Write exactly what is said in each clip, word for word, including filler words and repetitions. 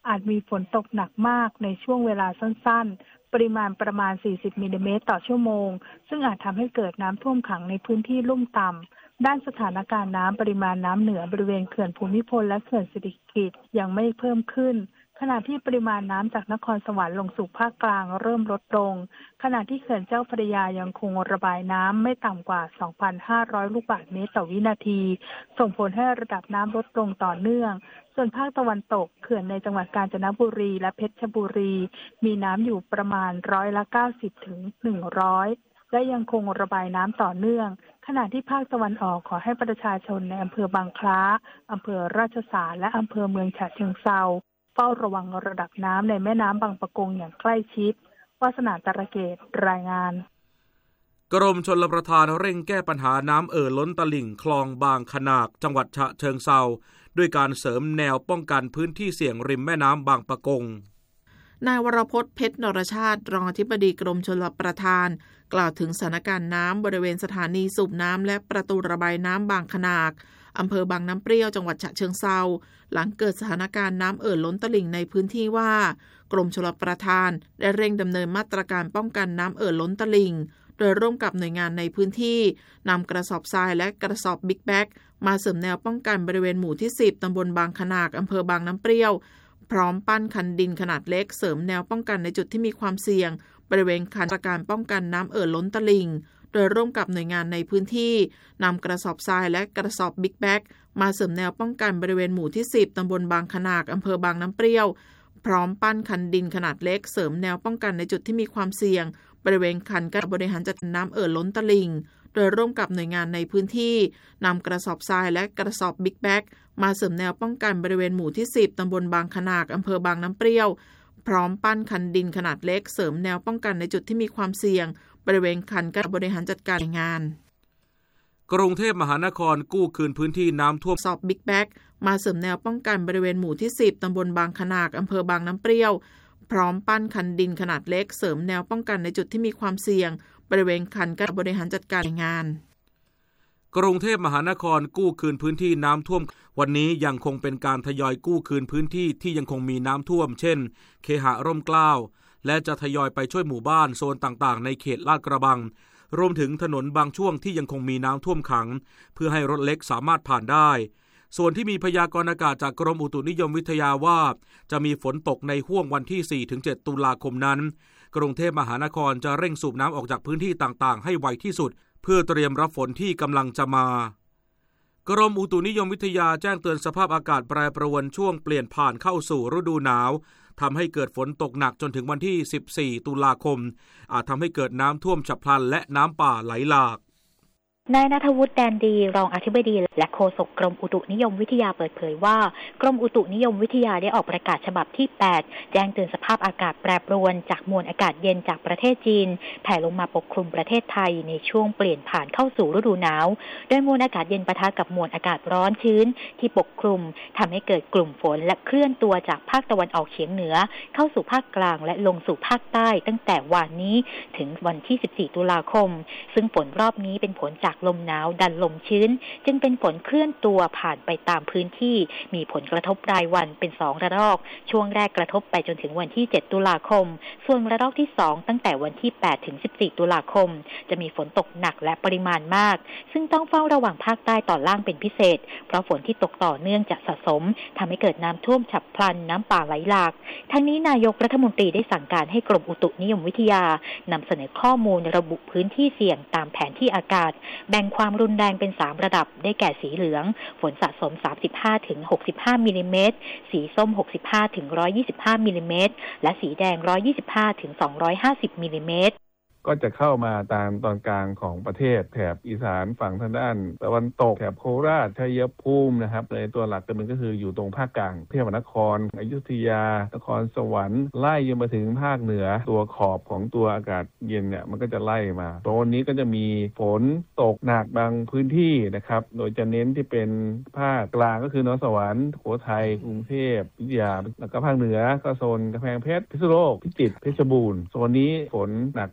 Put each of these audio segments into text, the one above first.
อาจมีฝนตกหนักมากในช่วงเวลาสั้นๆปริมาณประมาณสี่สิบมิลลิเมตรต่อชั่วโมงซึ่งอาจทำให้เกิดน้ำท่วมขังในพื้นที่ลุ่มต่ำด้านสถานการณ์น้ำปริมาณน้ำเหนือบริเวณเขื่อนภูมิพลและเขื่อนสิริกิติ์ยังไม่เพิ่มขึ้นขณะที่ปริมาณน้ำจากนครสวรรค์ลงสู่ภาคกลางเริ่มลดลงขณะที่เขื่อนเจ้าพระยายังคงระบายน้ำไม่ต่ำกว่า สองพันห้าร้อย ลูกบาศก์เมตรต่อวินาทีส่งผลให้ระดับน้ำลดลงต่อเนื่องส่วนภาคตะวันตกเขื่อนในจังหวัดกาญจนบุรีและเพชรบุรีมีน้ำอยู่ประมาณร้อยละเก้าสิบถึงหนึ่งร้อยและยังคงระบายน้ำต่อเนื่องขณะที่ภาคตะวันออกขอให้ประชาชนในอำเภอบางคล้าอำเภอราชสาและอำเภอเมืองฉะเชิงเทราเฝ้าระวังระดับน้ำในแม่น้ำบางปะกงอย่างใกล้ชิดวาสนาตระเกตรายงานกรมชลประทานเร่งแก้ปัญหาน้ำเอ่อล้นตลิ่งคลองบางขนากจังหวัดฉะเชิงเทราด้วยการเสริมแนวป้องกันพื้นที่เสี่ยงริมแม่น้ำบางปะกงนายวรพจน์เพชรนรชาติรองอธิบดีกรมชลประทานกล่าวถึงสถานการณ์น้ำบริเวณสถานีสูบน้ำและประตูระบายน้ำบางขนากอำเภอบางน้ำเปรี้ยวจังหวัดฉะเชิงเทราหลังเกิดสถานการณ์น้ำเอ่อล้นตลิ่งในพื้นที่ว่ากรมชลประทานได้เร่งดำเนินมาตรการป้องกันน้ำเอ่อล้นตลิ่งโดยร่วมกับหน่วยงานในพื้นที่นำกระสอบทรายและกระสอบบิ๊กแบ็กมาเสริมแนวป้องกันบริเวณหมู่ที่สิบตำบลบางขนากอำเภอบางน้ำเปรี้ยวพร้อมปั้นคันดินขนาดเล็กเสริมแนวป้องกันในจุดที่มีความเสี่ยงบริเวณคันประการป้องกันน้ำเอ่อล้นตลิ่งโดยร่วมกับหน่วยงานในพื้นที่นำกระสอบทรายและกระสอบบิ๊กแบ็กมาเสริมแนวป้องกันบริเวณหมู่ที่สิบตำบลบางขนากอำเภอบางน้ำเปรี้ยวพร้อมปั้นคันดินขนาดเล็กเสริมแนวป้องกันในจุดที่มีความเสี่ยงบริเวณคันการบริหารจัดการน้ำเอ่อล้นตลิ่งโดยร่วมกับหน่วยงานในพื้นที่นำกระสอบทรายและกระสอบบิ๊กแบ็กมาเสริมแนวป้องกันบริเวณหมู่ที่สิบตำบลบางขนากอำเภอบางน้ำเปรี้ยวพร้อมปั้นคันดินขนาดเล็กเสริมแนวป้องกันในจุดที่มีความเสี่ยงบริเวณคันการบริหารจัดการงานกรุงเทพมหานครกู้คืนพื้นที่น้ำท่วมสอบบิ๊กแบ็กมาเสริมแนวป้องกันบริเวณหมู่ที่สิบตำบลบางขนากอำเภอบางน้ำเปรี้ยวพร้อมปั้นคันดินขนาดเล็กเสริมแนวป้องกันในจุดที่มีความเสี่ยงบริเวณคันการบริหารจัดการงานกรุงเทพมหานครกู้คืนพื้นที่น้ำท่วมวันนี้ยังคงเป็นการทยอยกู้คืนพื้นที่ที่ยังคงมีน้ำท่วมเช่นเคหะร่มเกล้าและจะทยอยไปช่วยหมู่บ้านโซนต่างๆในเขตลาดกระบังรวมถึงถนนบางช่วงที่ยังคงมีน้ำท่วมขังเพื่อให้รถเล็กสามารถผ่านได้ส่วนที่มีพยากรณ์อากาศจากกรมอุตุนิยมวิทยาว่าจะมีฝนตกในห้วงวันที่ สี่ถึงเจ็ด ตุลาคมนั้นกรุงเทพมหานครจะเร่งสูบน้ำออกจากพื้นที่ต่างๆให้ไวที่สุดเพื่อเตรียมรับฝนที่กำลังจะมากรมอุตุนิยมวิทยาแจ้งเตือนสภาพอากาศแปรปรวนช่วงเปลี่ยนผ่านเข้าสู่ฤดูหนาวทำให้เกิดฝนตกหนักจนถึงวันที่ สิบสี่ ตุลาคมอาจทำให้เกิดน้ำท่วมฉับพลันและน้ำป่าไหลหลากนายณัฐวุฒิแดนดีรองอธิบดีและโฆษกกรมอุตุนิยมวิทยาเปิดเผยว่ากรมอุตุนิยมวิทยาได้ออกประกาศฉบับที่แปดแจ้งเตือนสภาพอากาศแปรปรวนจากมวลอากาศเย็นจากประเทศจีนแผ่ลงมาปกคลุมประเทศไทยในช่วงเปลี่ยนผ่านเข้าสู่ฤดูหนาวโดยมวลอากาศเย็นปะทะกับมวลอากาศร้อนชื้นที่ปกคลุมทำให้เกิดกลุ่มฝนและเคลื่อนตัวจากภาคตะวันออกเฉียงเหนือเข้าสู่ภาคกลางและลงสู่ภาคใต้ตั้งแต่วันนี้ถึงวันที่สิบสี่ตุลาคมซึ่งฝนรอบนี้เป็นผลจากลมหนาวดันลมชื้นจึงเป็นฝนเคลื่อนตัวผ่านไปตามพื้นที่มีผลกระทบรายวันเป็นสองระลอกช่วงแรกกระทบไปจนถึงวันที่เจ็ดตุลาคมส่วนระลอกที่สองตั้งแต่วันที่แปดถึงสิบสี่ตุลาคมจะมีฝนตกหนักและปริมาณมากซึ่งต้องเฝ้าระวังภาคใต้ตอนล่างเป็นพิเศษเพราะฝนที่ตกต่อเนื่องจะสะสมทำให้เกิดน้ำท่วมฉับพลันน้ำป่าไหลหลากทั้งนี้นายกรัฐมนตรีได้สั่งการให้กรมอุตุนิยมวิทยานำเสนอข้อมูลระบุพื้นที่เสี่ยงตามแผนที่อากาศแบ่งความรุนแรงเป็นสามระดับได้แก่สีเหลืองฝนสะสม สามสิบห้าถึงหกสิบห้า มิลลิเมตรสีส้ม หกสิบห้าถึงหนึ่งร้อยยี่สิบห้า มิลลิเมตรและสีแดง หนึ่งร้อยยี่สิบห้าถึงสองร้อยห้าสิบ มิลลิเมตรก็จะเข้ามาตามตอนกลางของประเทศแถบอีสานฝั่งทางด้านตะวันตกแถบโคราชชัยภูมินะครับในตัวหลักก็มันก็คืออยู่ตรงภาคกลางเทพนครอยุธยานครสวรรค์ไล่ยมาถึงภาคเหนือตัวขอบของตัวอากาศเย็นเนี่ยมันก็จะไล่มาตอนนี้ก็จะมีฝนตกหนักบางพื้นที่นะครับโดยจะเน้นที่เป็นภาคกลางก็คือนครสวรรค์สุโขทัยกรุงเทพอยุธยาแล้วก็ภาคเหนือก็โซนกำแพงเพชรพิษณุโลกพิจิตรเพชรบูรณ์โซนนี้ฝนหนักมาก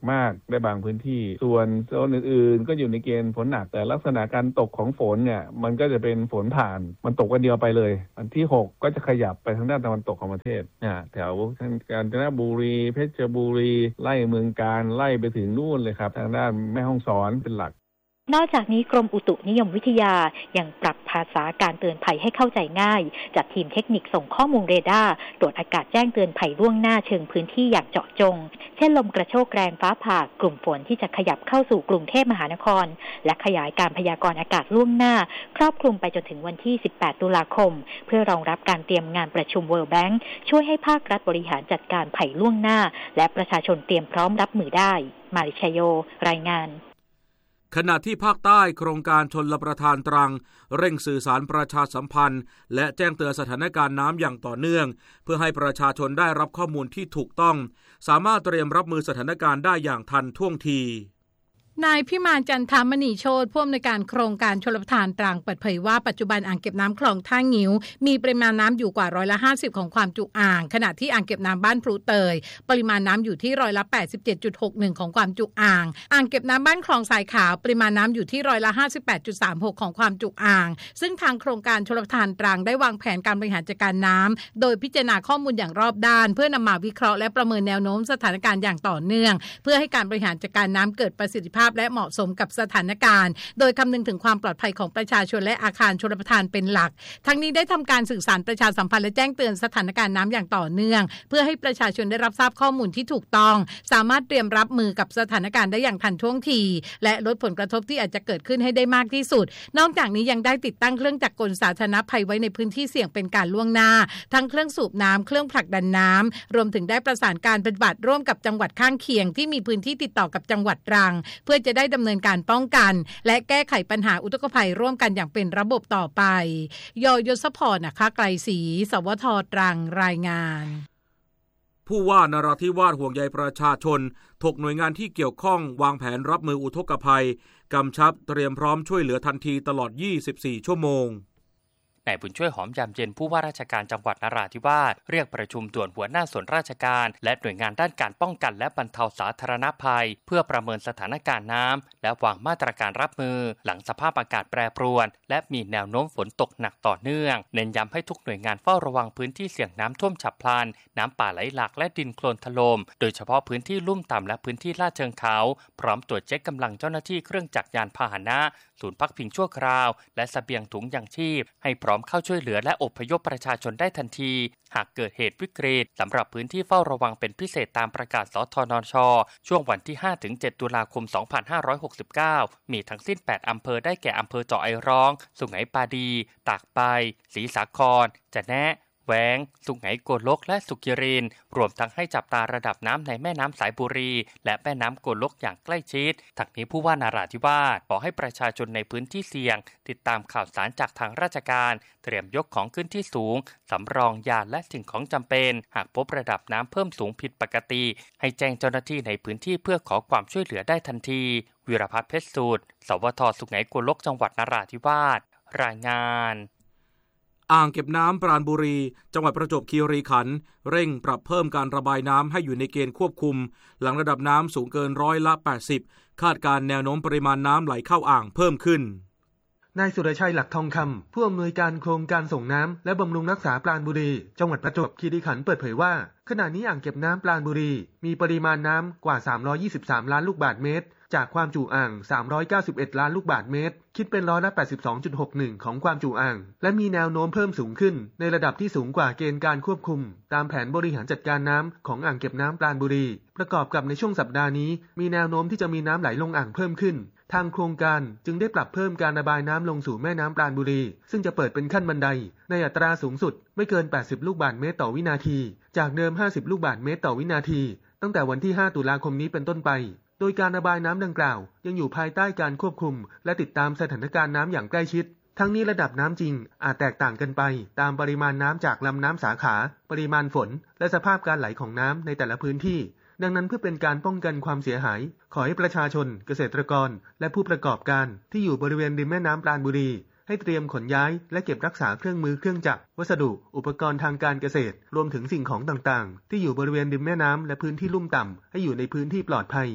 ได้บางพื้นที่ส่วนโซนอื่นๆก็อยู่ในเกณฑ์ฝนหนักแต่ลักษณะการตกของฝนเนี่ยมันก็จะเป็นฝนผ่านมันตกวันเดียวไปเลยวันที่หกก็จะขยับไปทางด้านตะวันตกของประเทศเนี่ยแถวกาญจนบุรีเพชรบุรีไล่เมืองการไล่ไปถึงนู่นเลยครับทางด้านแม่ฮ่องสอนเป็นหลักนอกจากนี้กรมอุตุนิยมวิทยายังปรับภาษาการเตือนภัยให้เข้าใจง่ายจัดทีมเทคนิคส่งข้อมูลเรดาร์ตรวจอากาศแจ้งเตือนภัยล่วงหน้าเชิงพื้นที่อย่างเจาะจงเช่นลมกระโชกแรงฟ้าผ่ากลุ่มฝนที่จะขยับเข้าสู่กรุงเทพมหานครและขยายการพยากรณ์อากาศล่วงหน้าครอบคลุมไปจนถึงวันที่สิบแปดตุลาคมเพื่อรองรับการเตรียมงานประชุม World Bank ช่วยให้ภาครัฐบริหารจัดการภัยล่วงหน้าและประชาชนเตรียมพร้อมรับมือได้มาริชโยรายงานขณะที่ภาคใต้โครงการชลประทานตรังเร่งสื่อสารประชาสัมพันธ์และแจ้งเตือนสถานการณ์น้ำอย่างต่อเนื่องเพื่อให้ประชาชนได้รับข้อมูลที่ถูกต้องสามารถเตรียมรับมือสถานการณ์ได้อย่างทันท่วงทีนายพิมานจันทามณีโชติผู้อำนวยการโครงการชลประทานตรังเปิดเผยว่าปัจจุบันอ่างเก็บน้ำคลองท่างิ้วมีปริมาณน้ำอยู่กว่าร้อยละห้าสิบของความจุอ่างขณะที่อ่างเก็บน้ำบ้านพลูเตยปริมาณน้ำอยู่ที่ร้อยละ แปดสิบเจ็ดจุดหกหนึ่ง ของความจุอ่างอ่างเก็บน้ำบ้านคลองทรายขาวปริมาณน้ำอยู่ที่ร้อยละ ห้าสิบแปดจุดสามหก ของความจุอ่างซึ่งทางโครงการชลประทานตรังได้วางแผนการบริหารจัดการน้ำโดยพิจารณาข้อมูลอย่างรอบด้านเพื่อนำมาวิเคราะห์และประเมินแนวโน้มสถานการณ์อย่างต่อเนื่องเพื่อให้การบริหารจัดการน้ำเกิดประสิทธิภาพและเหมาะสมกับสถานการณ์โดยคำนึงถึงความปลอดภัยของประชาชนและอาคารชลประทานเป็นหลักทั้งนี้ได้ทำการสื่อสารประชาสัมพันธ์และแจ้งเตือนสถานการณ์น้ำอย่างต่อเนื่องเพื่อให้ประชาชนได้รับทราบข้อมูลที่ถูกต้องสามารถเตรียมรับมือกับสถานการณ์ได้อย่างทันท่วงทีและลดผลกระทบที่อาจจะเกิดขึ้นให้ได้มากที่สุดนอกจากนี้ยังได้ติดตั้งเครื่องจักรกลสาธารณภัยไว้ในพื้นที่เสี่ยงเป็นการล่วงหน้าทั้งเครื่องสูบน้ำเครื่องผลักดันน้ำรวมถึงได้ประสานการปฏิบัติร่วมกับจังหวัดข้างเคียงที่มีพื้นที่ติดต่อกับจังหวัดตรังเพื่อจะได้ดำเนินการป้องกันและแก้ไขปัญหาอุทกภัยร่วมกันอย่างเป็นระบบต่อไปยยศพรนะคะไกลศรีสวทตรังรายงานผู้ว่านราธิวาสห่วงใยประชาชนถกหน่วยงานที่เกี่ยวข้องวางแผนรับมืออุทกภัยกำชับเตรียมพร้อมช่วยเหลือทันทีตลอดยี่สิบสี่ชั่วโมงนายบุญช่วยหอมยามเย็นผู้ว่าราชการจังหวัดนราธิวาสเรียกประชุมด่วนหัวหน้าส่วนราชการและหน่วยงานด้านการป้องกันและบรรเทาสาธารณภัยเพื่อประเมินสถานการณ์น้ำและวางมาตรการรับมือหลังสภาพอากาศแปรปรวนและมีแนวโน้มฝนตกหนักต่อเนื่องเน้นย้ำให้ทุกหน่วยงานเฝ้าระวังพื้นที่เสี่ยงน้ำท่วมฉับพลันน้ำป่าไหลหลากและดินโคลนถล่มโดยเฉพาะพื้นที่ลุ่มต่ำและพื้นที่ลาดเชิงเขาพร้อมตรวจเช็คกำลังเจ้าหน้าที่เครื่องจักรยานพาหนะศูนย์พักพิงชั่วคราวและเสบียงถุงยางชีพให้พร้อมเข้าช่วยเหลือและอพยพประชาชนได้ทันทีหากเกิดเหตุวิกฤตสำหรับพื้นที่เฝ้าระวังเป็นพิเศษตามประกาศสทนช.ช่วงวันที่ ห้าถึงเจ็ด ตุลาคม สองพันห้าร้อยหกสิบเก้ามีทั้งสิ้นแปดอำเภอได้แก่อำเภอเจาะไอร้องสุไหงปาดีตากใบศรีสาครจะแนะแหวงสุไหงโกลกและสุขิรินรวมทั้งให้จับตาระดับน้ำในแม่น้ำสายบุรีและแม่น้ำโกลกอย่างใกล้ชิดทั้งนี้ผู้ว่านราธิวาสขอให้ประชาชนในพื้นที่เสี่ยงติดตามข่าวสารจากทางราชการเตรียมยกของขึ้นที่สูงสำรองยาและสิ่งของจำเป็นหากพบระดับน้ำเพิ่มสูงผิดปกติให้แจ้งเจ้าหน้าที่ในพื้นที่เพื่อขอความช่วยเหลือได้ทันทีวิรพัฒน์เพชรสูตรสวทสุไหงโกลกจังหวัดนราธิวาสรายงานอ่างเก็บน้ำปราณบุรีจังหวัดประจวบคีรีขันธ์เร่งปรับเพิ่มการระบายน้ำให้อยู่ในเกณฑ์ควบคุมหลังระดับน้ำสูงเกินร้อยละแปดสิบคาดการแนวโน้มปริมาณน้ำไหลเข้าอ่างเพิ่มขึ้นนายสุรชัยหลักทองคำผู้อำนวยการโครงการส่งน้ำและบำรุงรักษาปราณบุรีจังหวัดประจวบคีรีขันธ์เปิดเผยว่าขณะนี้อ่างเก็บน้ำปราณบุรีมีปริมาณน้ำกว่าสามร้อยยี่สิบสามล้านลูกบาศก์เมตรจากความจุอ่างสามร้อยเก้าสิบเอ็ดล้านลูกบาศก์เมตรคิดเป็นร้อยละ แปดสิบสองจุดหกหนึ่ง ของความจุอ่างและมีแนวโน้มเพิ่มสูงขึ้นในระดับที่สูงกว่าเกณฑ์การควบคุมตามแผนบริหารจัดการน้ำของอ่างเก็บน้ำปราณบุรีประกอบกับในช่วงสัปดาห์นี้มีแนวโน้มที่จะมีน้ำไหลลงอ่างเพิ่มขึ้นทางโครงการจึงได้ปรับเพิ่มการระบายน้ำลงสู่แม่น้ำปราณบุรีซึ่งจะเปิดเป็นขั้นบันไดในอัตราสูงสุดไม่เกินแปดสิบลูกบาศก์เมตรต่อวินาทีจากเดิมห้าสิบลูกบาศก์เมตรต่อวินาทีตั้งแต่วันที่ห้าตุลาคมนี้เป็นต้นไปโดยการระบายน้ำดังกล่าวยังอยู่ภายใต้การควบคุมและติดตามสถานการณ์น้ำอย่างใกล้ชิดทั้งนี้ระดับน้ำจริงอาจแตกต่างกันไปตามปริมาณน้ำจากลำน้ำสาขาปริมาณฝนและสภาพการไหลของน้ำในแต่ละพื้นที่ดังนั้นเพื่อเป็นการป้องกันความเสียหายขอให้ประชาชนเกษตรกรและผู้ประกอบการที่อยู่บริเวณริมแม่น้ำปราณบุรีให้เตรียมขนย้ายและเก็บรักษาเครื่องมือเครื่องจักรวัสดุอุปกรณ์ทางการเกษตรรวมถึงสิ่งของต่างๆที่อยู่บริเวณริมแม่น้ำและพื้นที่ลุ่มต่ำให้อยู่ในพื้นที่ปลอดภัย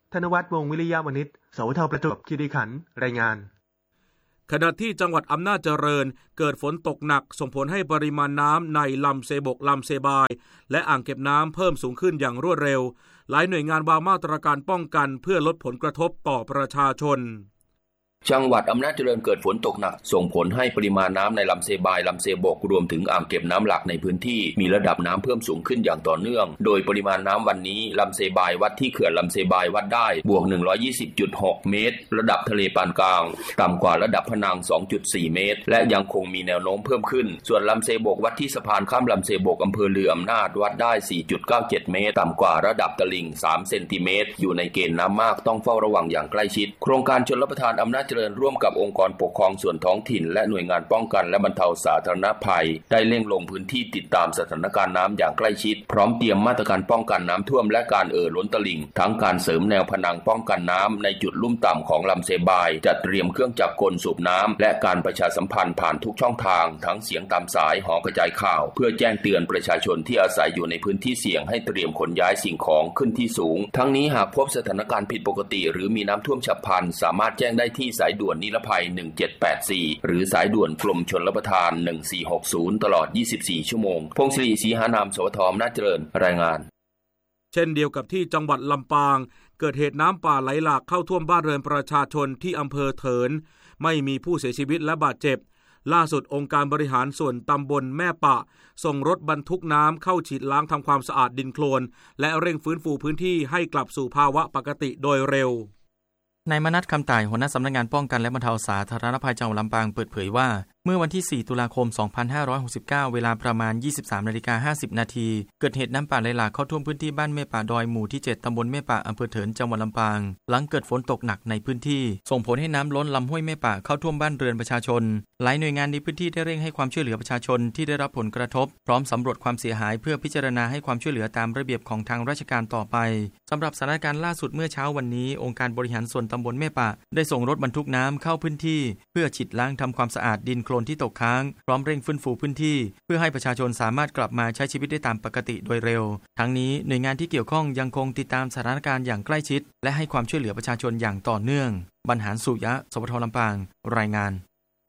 ธนวัฒน์วงศ์วิริยะวณิช สวทประจวบคีรีขันธ์รายงานขณะที่จังหวัดอำนาจเจริญเกิดฝนตกหนักส่งผลให้ปริมาณน้ำในลำเซบกลำเซบายและอ่างเก็บน้ำเพิ่มสูงขึ้นอย่างรวดเร็วหลายหน่วยงานวางมาตรการป้องกันเพื่อลดผลกระทบต่อประชาชนจังหวัดอำนาจเจริญเกิดฝนตกหนักส่งผลให้ปริมาณน้ำในลำเซบายลำเซบกรวมถึงอ่างเก็บน้ำหลักในพื้นที่มีระดับน้ำเพิ่มสูงขึ้นอย่างต่อเนื่องโดยปริมาณน้ำวันนี้ลำเซบายวัดที่เขื่อนลำเซบายวัดได้บวก หนึ่งร้อยยี่สิบจุดหก เมตรระดับทะเลปานกลางต่ำกว่าระดับพนัง สองจุดสี่ เมตรและยังคงมีแนวโน้มเพิ่มขึ้นส่วนลำเซบกวัดที่สะพานข้ามลำเซบกอำเภอเรืออำนาจวัดได้ สี่จุดเก้าเจ็ด เมตรต่ำกว่าระดับตลิ่งสามเซนติเมตรอยู่ในเกณฑ์น้ำมากต้องเฝ้าระวังอย่างใกล้ชิดโครงการชลประทานอำนาจเจริญร่วมกับองค์กรปกครองส่วนท้องถิ่นและหน่วยงานป้องกันและบรรเทาสาธารณภัยได้เร่งลงพื้นที่ติดตามสถานการณ์น้ำอย่างใกล้ชิดพร้อมเตรียมมาตรการป้องกันน้ำท่วมและการเอ่อล้นตลิ่งทั้งการเสริมแนวพนังป้องกันน้ำในจุดลุ่มต่ำของลำเซบายจัดเตรียมเครื่องจักรกลสูบน้ำและการประชาสัมพันธ์ผ่านทุกช่องทางทั้งเสียงตามสายหอกระจายข่าวเพื่อแจ้งเตือนประชาชนที่อาศัยอยู่ในพื้นที่เสี่ยงให้เตรียมขนย้ายสิ่งของขึ้นที่สูงทั้งนี้หากพบสถานการณ์ผิดปกติหรือมีน้ำท่วมฉับพลันสามารถแจ้งได้ที่สายด่วนนิรภัยหนึ่งเจ็ดแปดสี่หรือสายด่วนกรมชลประทานหนึ่งสี่หกศูนย์ตลอดยี่สิบสี่ชั่วโมงพงศิริศรีหานามสวทอำนาจเจริญรายงานเช่นเดียวกับที่จังหวัดลำปางเกิดเหตุน้ำป่าไหลหลากเข้าท่วมบ้านเรือนประชาชนที่อำเภอเถินไม่มีผู้เสียชีวิตและบาดเจ็บล่าสุดองค์การบริหารส่วนตำบลแม่ปะส่งรถบรรทุกน้ำเข้าฉีดล้างทำความสะอาดดินโคลนและเร่งฟื้นฟูพื้นที่ให้กลับสู่ภาวะปกติโดยเร็วนายมนัสคำต่ายหัวหน้าสำนักงานป้องกันและบรรเทาสาธารณภัยจังหวัดลำปางเปิดเผยว่าเมื่อวันที่สี่ตุลาคมสองพันห้าร้อยหกสิบเก้าเวลาประมาณ ยี่สิบสามนาฬิกาห้าสิบนาทีเกิดเหตุน้ำป่าไหลหลากเข้าท่วมพื้นที่บ้านแม่ป่าดอยหมู่ที่เจ็ดตำบลแม่ป่าอำเภอเถินจังหวัดลำปางหลังเกิดฝนตกหนักในพื้นที่ส่งผลให้น้ำล้นลำห้วยแม่ป่าเข้าท่วมบ้านเรือนประชาชนหลายหน่วยงานในพื้นที่ได้เร่งให้ความช่วยเหลือประชาชนที่ได้รับผลกระทบพร้อมสำรวจความเสียหายเพื่อพิจารณาให้ความช่วยเหลือตามระเบียบของทางราชการต่อไปสำหรับสถานการณ์ล่าสุดเมื่อเช้าวันนี้องค์การบริหารส่วนตำบลแม่ป่าได้ส่งรถบรรทุกน้ำเข้าพื้นที่เพื่อฉีดล้างทำความสะอาดดินโคลนที่ตกค้างพร้อมเร่งฟื้นฟูพื้นที่เพื่อให้ประชาชนสามารถกลับมาใช้ชีวิตได้ตามปกติโดยเร็วทั้งนี้หน่วยงานที่เกี่ยวข้องยังคงติดตามสถานการณ์อย่างใกล้ชิดและให้ความช่วยเหลือประชาชนอย่างต่อเนื่องบรรหารสุยะสวทลำปางรายงาน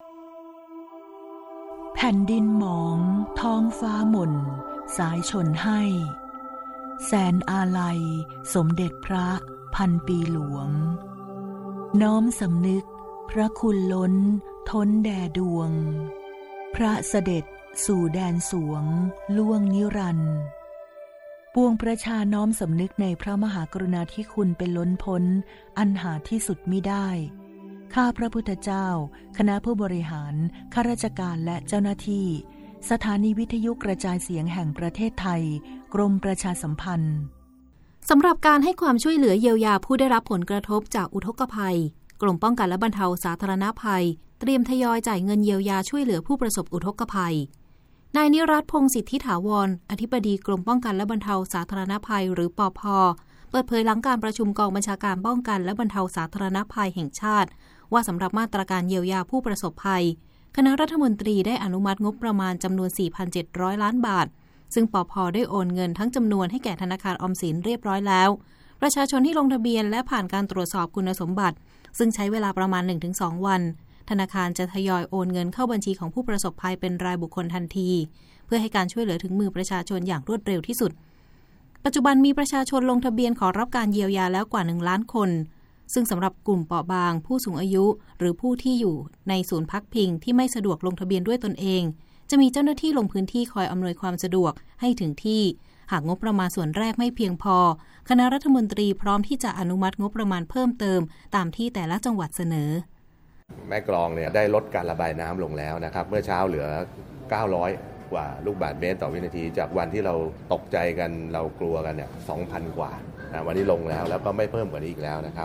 แผ่นดินหมองท้องฟ้าหม่นสายชนให้แสนอาลัยสมเด็จพระพันปีหลวงน้อมสำนึกพระคุณล้นท้นแด่ดวงพระเสด็จสู่แดนสวงล่วงนิรันดร์ปวงประชาน้อมสำนึกในพระมหากรุณาธิคุณเป็นล้นพ้นอันหาที่สุดมิได้ข้าพระพุทธเจ้าคณะผู้บริหารข้าราชการและเจ้าหน้าที่สถานีวิทยุกระจายเสียงแห่งประเทศไทยกรมประชาสัมพันธ์สำหรับการให้ความช่วยเหลือเยียวยาผู้ได้รับผลกระทบจากอุทกภัยกรมป้องกันและบรรเทาสาธารณภัยเตรียมทยอยจ่ายเงินเยียวยาช่วยเหลือผู้ประสบอุทกภัยนายนิรัตน์พงษ์สิทธิถาวรอธิบดีกรมป้องกันและบรรเทาสาธารณภัยหรือปภ.เปิดเผยหลังการประชุมกองบัญชาการป้องกันและบรรเทาสาธารณภัยแห่งชาติว่าสำหรับมาตรการเยียวยาผู้ประสบภัยคณะรัฐมนตรีได้อนุมัติงบประมาณจำนวน สี่พันเจ็ดร้อย ล้านบาทซึ่งปภ.ได้โอนเงินทั้งจำนวนให้แก่ธนาคารออมสินเรียบร้อยแล้วประชาชนที่ลงทะเบียนและผ่านการตรวจสอบคุณสมบัติซึ่งใช้เวลาประมาณ หนึ่งถึงสอง วันธนาคารจะทยอยโอนเงินเข้าบัญชีของผู้ประสบภัยเป็นรายบุคคลทันทีเพื่อให้การช่วยเหลือถึงมือประชาชนอย่างรวดเร็วที่สุดปัจจุบันมีประชาชนลงทะเบียนขอรับการเยียวยาแล้วกว่าหนึ่งล้านคนซึ่งสำหรับกลุ่มเปราะบางผู้สูงอายุหรือผู้ที่อยู่ในศูนย์พักพิงที่ไม่สะดวกลงทะเบียนด้วยตนเองจะมีเจ้าหน้าที่ลงพื้นที่คอยอำนวยความสะดวกให้ถึงที่หากงบประมาณส่วนแรกไม่เพียงพอคณะรัฐมนตรีพร้อมที่จะอนุมัติงบประมาณเพิ่มเติมตามที่แต่ละจังหวัดเสนอแม่กลองเนี่ยได้ลดการระบายน้ำลงแล้วนะครับเมื่อเช้าเหลือเก้าร้อยกว่าลูกบาศก์เมตรต่อวินาทีจากวันที่เราตกใจกันเรากลัวกันเนี่ย สองพัน กว่านะวันนี้ลงแล้วแล้วก็ไม่เพิ่มกว่านี้อีกแล้วนะครับ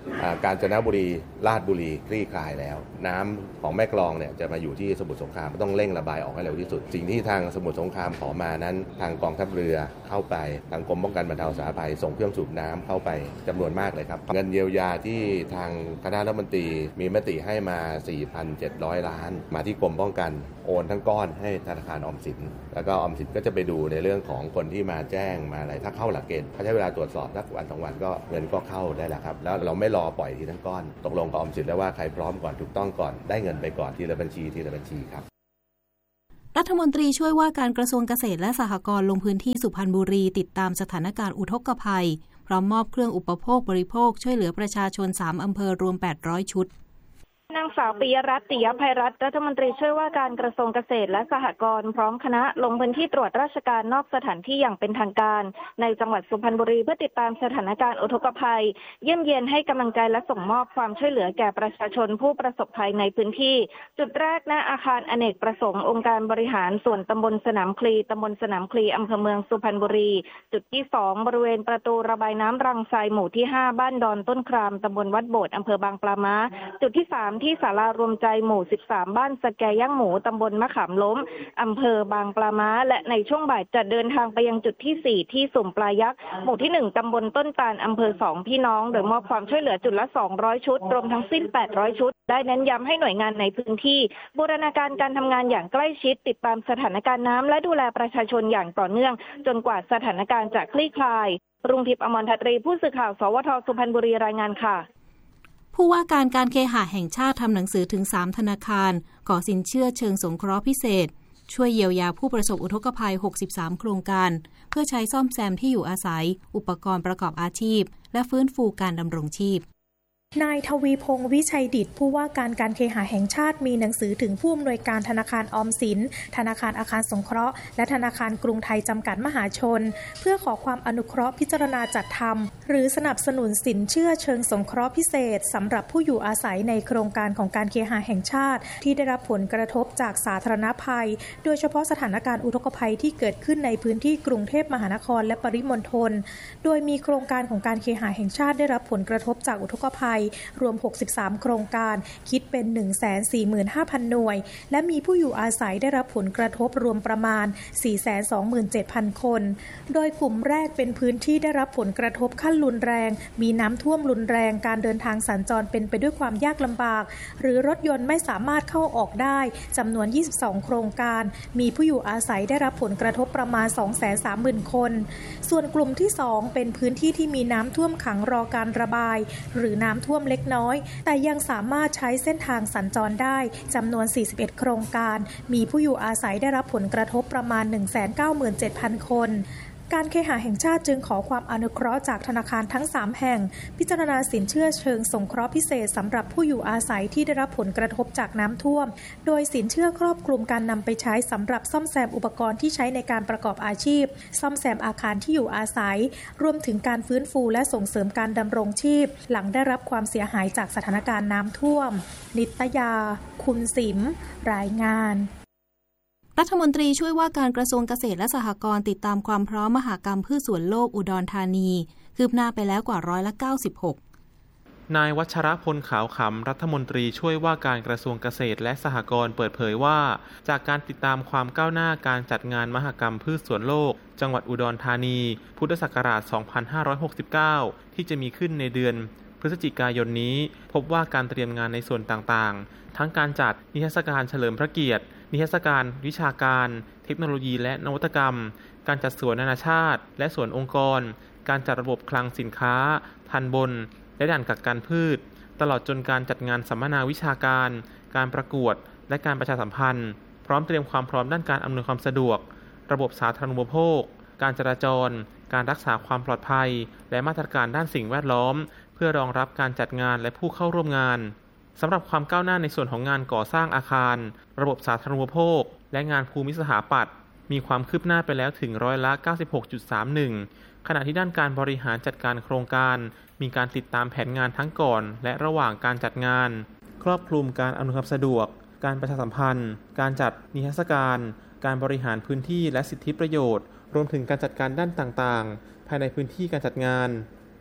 กาญจนบุรีราชบุรีคลี่คลายแล้วน้ำของแม่กลองเนี่ยจะมาอยู่ที่สมุทรสงครามต้องเร่งระบายออกให้เร็วที่สุดสิ่งที่ทางสมุทรสงครามขอมานั้นทางกองทัพเรือเข้าไปทางกรมป้องกันบรรเทาสาธารณภัยส่งเครื่องสูบน้ำเข้าไปจำนวนมากเลยครับเงินเยียวยาที่ทางคณะรัฐมนตรีมีมติให้มา สี่พันเจ็ดร้อย ล้านมาที่กรมป้องกันโอนทั้งก้อนให้ธนาคารออมสินแล้วก็ออมสินก็จะไปดูในเรื่องของคนที่มาแจ้งมาอะไรถ้าเข้าหลักเกณฑ์เขาใช้เวลาตรวจสอบสักวันสองวันก็เงินก็เข้าได้แล้วครับแล้วเราไม่รอปล่อยทีทั้งก้อนตกลงกับออมสินแล้วว่าใครพร้อมก่อนถูกต้องก่อนได้เงินไปก่อนทีละบัญชีทีละบัญชีครับรัฐมนตรีช่วยว่าการกระทรวงเกษตรและสหกรณ์ลงพื้นที่สุพรรณบุรีติดตามสถานการณ์อุทกภัยพร้อมมอบเครื่องอุปโภคบริโภคช่วยเหลือประชาชนสามอำเภอรวมแปดร้อยชุดนางสาวปิยรัตน์ ติยภัยรัตน์รัฐมนตรีช่วยว่าการกระทรวงเกษตรและสหกรณ์พร้อมคณะลงพื้นที่ตรวจราชการนอกสถานที่อย่างเป็นทางการในจังหวัดสุพรรณบุรีเพื่อติดตามสถานการณ์อุทกภัยเยี่ยมเยียนให้กำลังใจและส่งมอบความช่วยเหลือแก่ประชาชนผู้ประสบภัยในพื้นที่จุดแรกณอาคารอเนกประสงค์องค์การบริหารส่วนตำบลสนามคลีตำบลสนามคลีอำเภอเมืองสุพรรณบุรีจุดที่สองบริเวณประตูระบายน้ำรังทรายหมู่ที่ห้าบ้านดอนต้นครามตำบลวัดโบสถ์อำเภอบางปลาม้าจุดที่สามที่ศาลารวมใจหมู่สิบสามบ้านสแกย่างหมูตำบลมะขามล้มอำเภอบางปลาม้าและในช่วงบ่ายจะเดินทางไปยังจุดที่สี่ที่สุ่มปลายักษ์หมู่ที่หนึ่งตำบลต้นตาลอำเภอสองพี่น้องโดยมอบความช่วยเหลือจุดละสองร้อยชุดรวมทั้งสิ้นแปดร้อยชุดได้เน้นย้ำให้หน่วยงานในพื้นที่บูรณาการการทำงานอย่างใกล้ชิดติดตามสถานการณ์น้ำและดูแลประชาชนอย่างต่อเนื่องจนกว่าสถานการณ์จะคลี่คลายรุ่งทิพย์อมรทัตรีผู้สื่อข่าวสวทสุพรรณบุรีรายงานค่ะผู้ว่าการการเคหะแห่งชาติทำหนังสือถึงสามธนาคารขอสินเชื่อเชิงสงเคราะห์พิเศษช่วยเยียวยาผู้ประสบอุทกภัยหกสิบสามโครงการเพื่อใช้ซ่อมแซมที่อยู่อาศัยอุปกรณ์ประกอบอาชีพและฟื้นฟูการดำรงชีพนายทวีพงษ์วิชัยดิษฐ์ผู้ว่าการการเคหะแห่งชาติมีหนังสือถึงผู้อำนวยการธนาคารออมสินธนาคารอาคารสงเคราะห์และธนาคารกรุงไทยจำกัดมหาชนเพื่อขอความอนุเคราะห์พิจารณาจัดทำหรือสนับสนุนสินเชื่อเชิงสงเคราะห์พิเศษสำหรับผู้อยู่อาศัยในโครงการของการเคหะแห่งชาติที่ได้รับผลกระทบจากสาธารณภัยโดยเฉพาะสถานการณ์อุทกภัยที่เกิดขึ้นในพื้นที่กรุงเทพมหานครและปริมณฑลโดยมีโครงการของการเคหะแห่งชาติได้รับผลกระทบจากอุทกภัยรวมหกสิบสามโครงการคิดเป็น หนึ่งแสนสี่หมื่นห้าพัน หน่วยและมีผู้อยู่อาศัยได้รับผลกระทบรวมประมาณ สี่แสนสองหมื่นเจ็ดพัน คนโดยกลุ่มแรกเป็นพื้นที่ได้รับผลกระทบขั้นรุนแรงมีน้ำท่วมรุนแรงการเดินทางสัญจรเป็นไปด้วยความยากลำบากหรือรถยนต์ไม่สามารถเข้าออกได้จำนวนยี่สิบสองโครงการมีผู้อยู่อาศัยได้รับผลกระทบประมาณ สองแสนสามหมื่น คนส่วนกลุ่มที่สองเป็นพื้นที่ที่มีน้ำท่วมขังรอการระบายหรือน้ำท่วมเล็กน้อยแต่ยังสามารถใช้เส้นทางสัญจรได้จำนวน สี่สิบเอ็ด โครงการมีผู้อยู่อาศัยได้รับผลกระทบประมาณ หนึ่งแสนเก้าหมื่นเจ็ดพัน คนการเคหะแห่งชาติจึงขอความอนุเคราะห์จากธนาคารทั้งสามแห่งพิจารณาสินเชื่อเชิงสงเคราะห์พิเศษสำหรับผู้อยู่อาศัยที่ได้รับผลกระทบจากน้ำท่วมโดยสินเชื่อครอบคลุมการนำไปใช้สำหรับซ่อมแซมอุปกรณ์ที่ใช้ในการประกอบอาชีพซ่อมแซมอาคารที่อยู่อาศัยรวมถึงการฟื้นฟูและส่งเสริมการดำรงชีพหลังได้รับความเสียหายจากสถานการณ์น้ำท่วมนิตยาคุณสิมรายงานรัฐมนตรีช่วยว่าการกระทรวงเกษตรและสหกรณ์ติดตามความพร้อมมหกรรมพืชสวนโลกอุดรธานีคืบหน้าไปแล้วกว่าร้อยละเก้าสิบหกนายวัชรพลขาวขำรัฐมนตรีช่วยว่าการกระทรวงเกษตรและสหกรณ์เปิดเผยว่าจากการติดตามความก้าวหน้าการจัดงานมหกรรมพืชสวนโลกจังหวัดอุดรธานีพุทธศักราชสองพันห้าร้อยหกสิบเก้าที่จะมีขึ้นในเดือนพฤศจิกายนนี้พบว่าการเตรียมงานในส่วนต่างๆทั้งการจัดนิทรรศการเฉลิมพระเกียรตินิทรรศการวิชาการเทคโนโลยีและนวัตกรรมการจัดสวนนานาชาติและสวนองค์กรการจัดระบบคลังสินค้าทันบนและด่านกักกันพืชตลอดจนการจัดงานสัมมนาวิชาการการประกวดและการประชาสัมพันธ์พร้อมเตรียมความพร้อมด้านการอำนวยความสะดวกระบบสาธารณูปโภคการจราจรการรักษาความปลอดภัยและมาตรการด้านสิ่งแวดล้อมเพื่อรองรับการจัดงานและผู้เข้าร่วมงานสำหรับความก้าวหน้าในส่วนของงานก่อสร้างอาคารระบบสาธารณูปโภคและงานภูมิสถาปัตย์มีความคืบหน้าไปแล้วถึงร้อยละ เก้าสิบหกจุดสามหนึ่ง ขณะที่ด้านการบริหารจัดการโครงการมีการติดตามแผนงานทั้งก่อนและระหว่างการจัดงานครอบคลุมการอำนวยความสะดวกการประชาสัมพันธ์การจัดนิทรรศการการบริหารพื้นที่และสิทธิประโยชน์รวมถึงการจัดการด้านต่างๆภายในพื้นที่การจัดงาน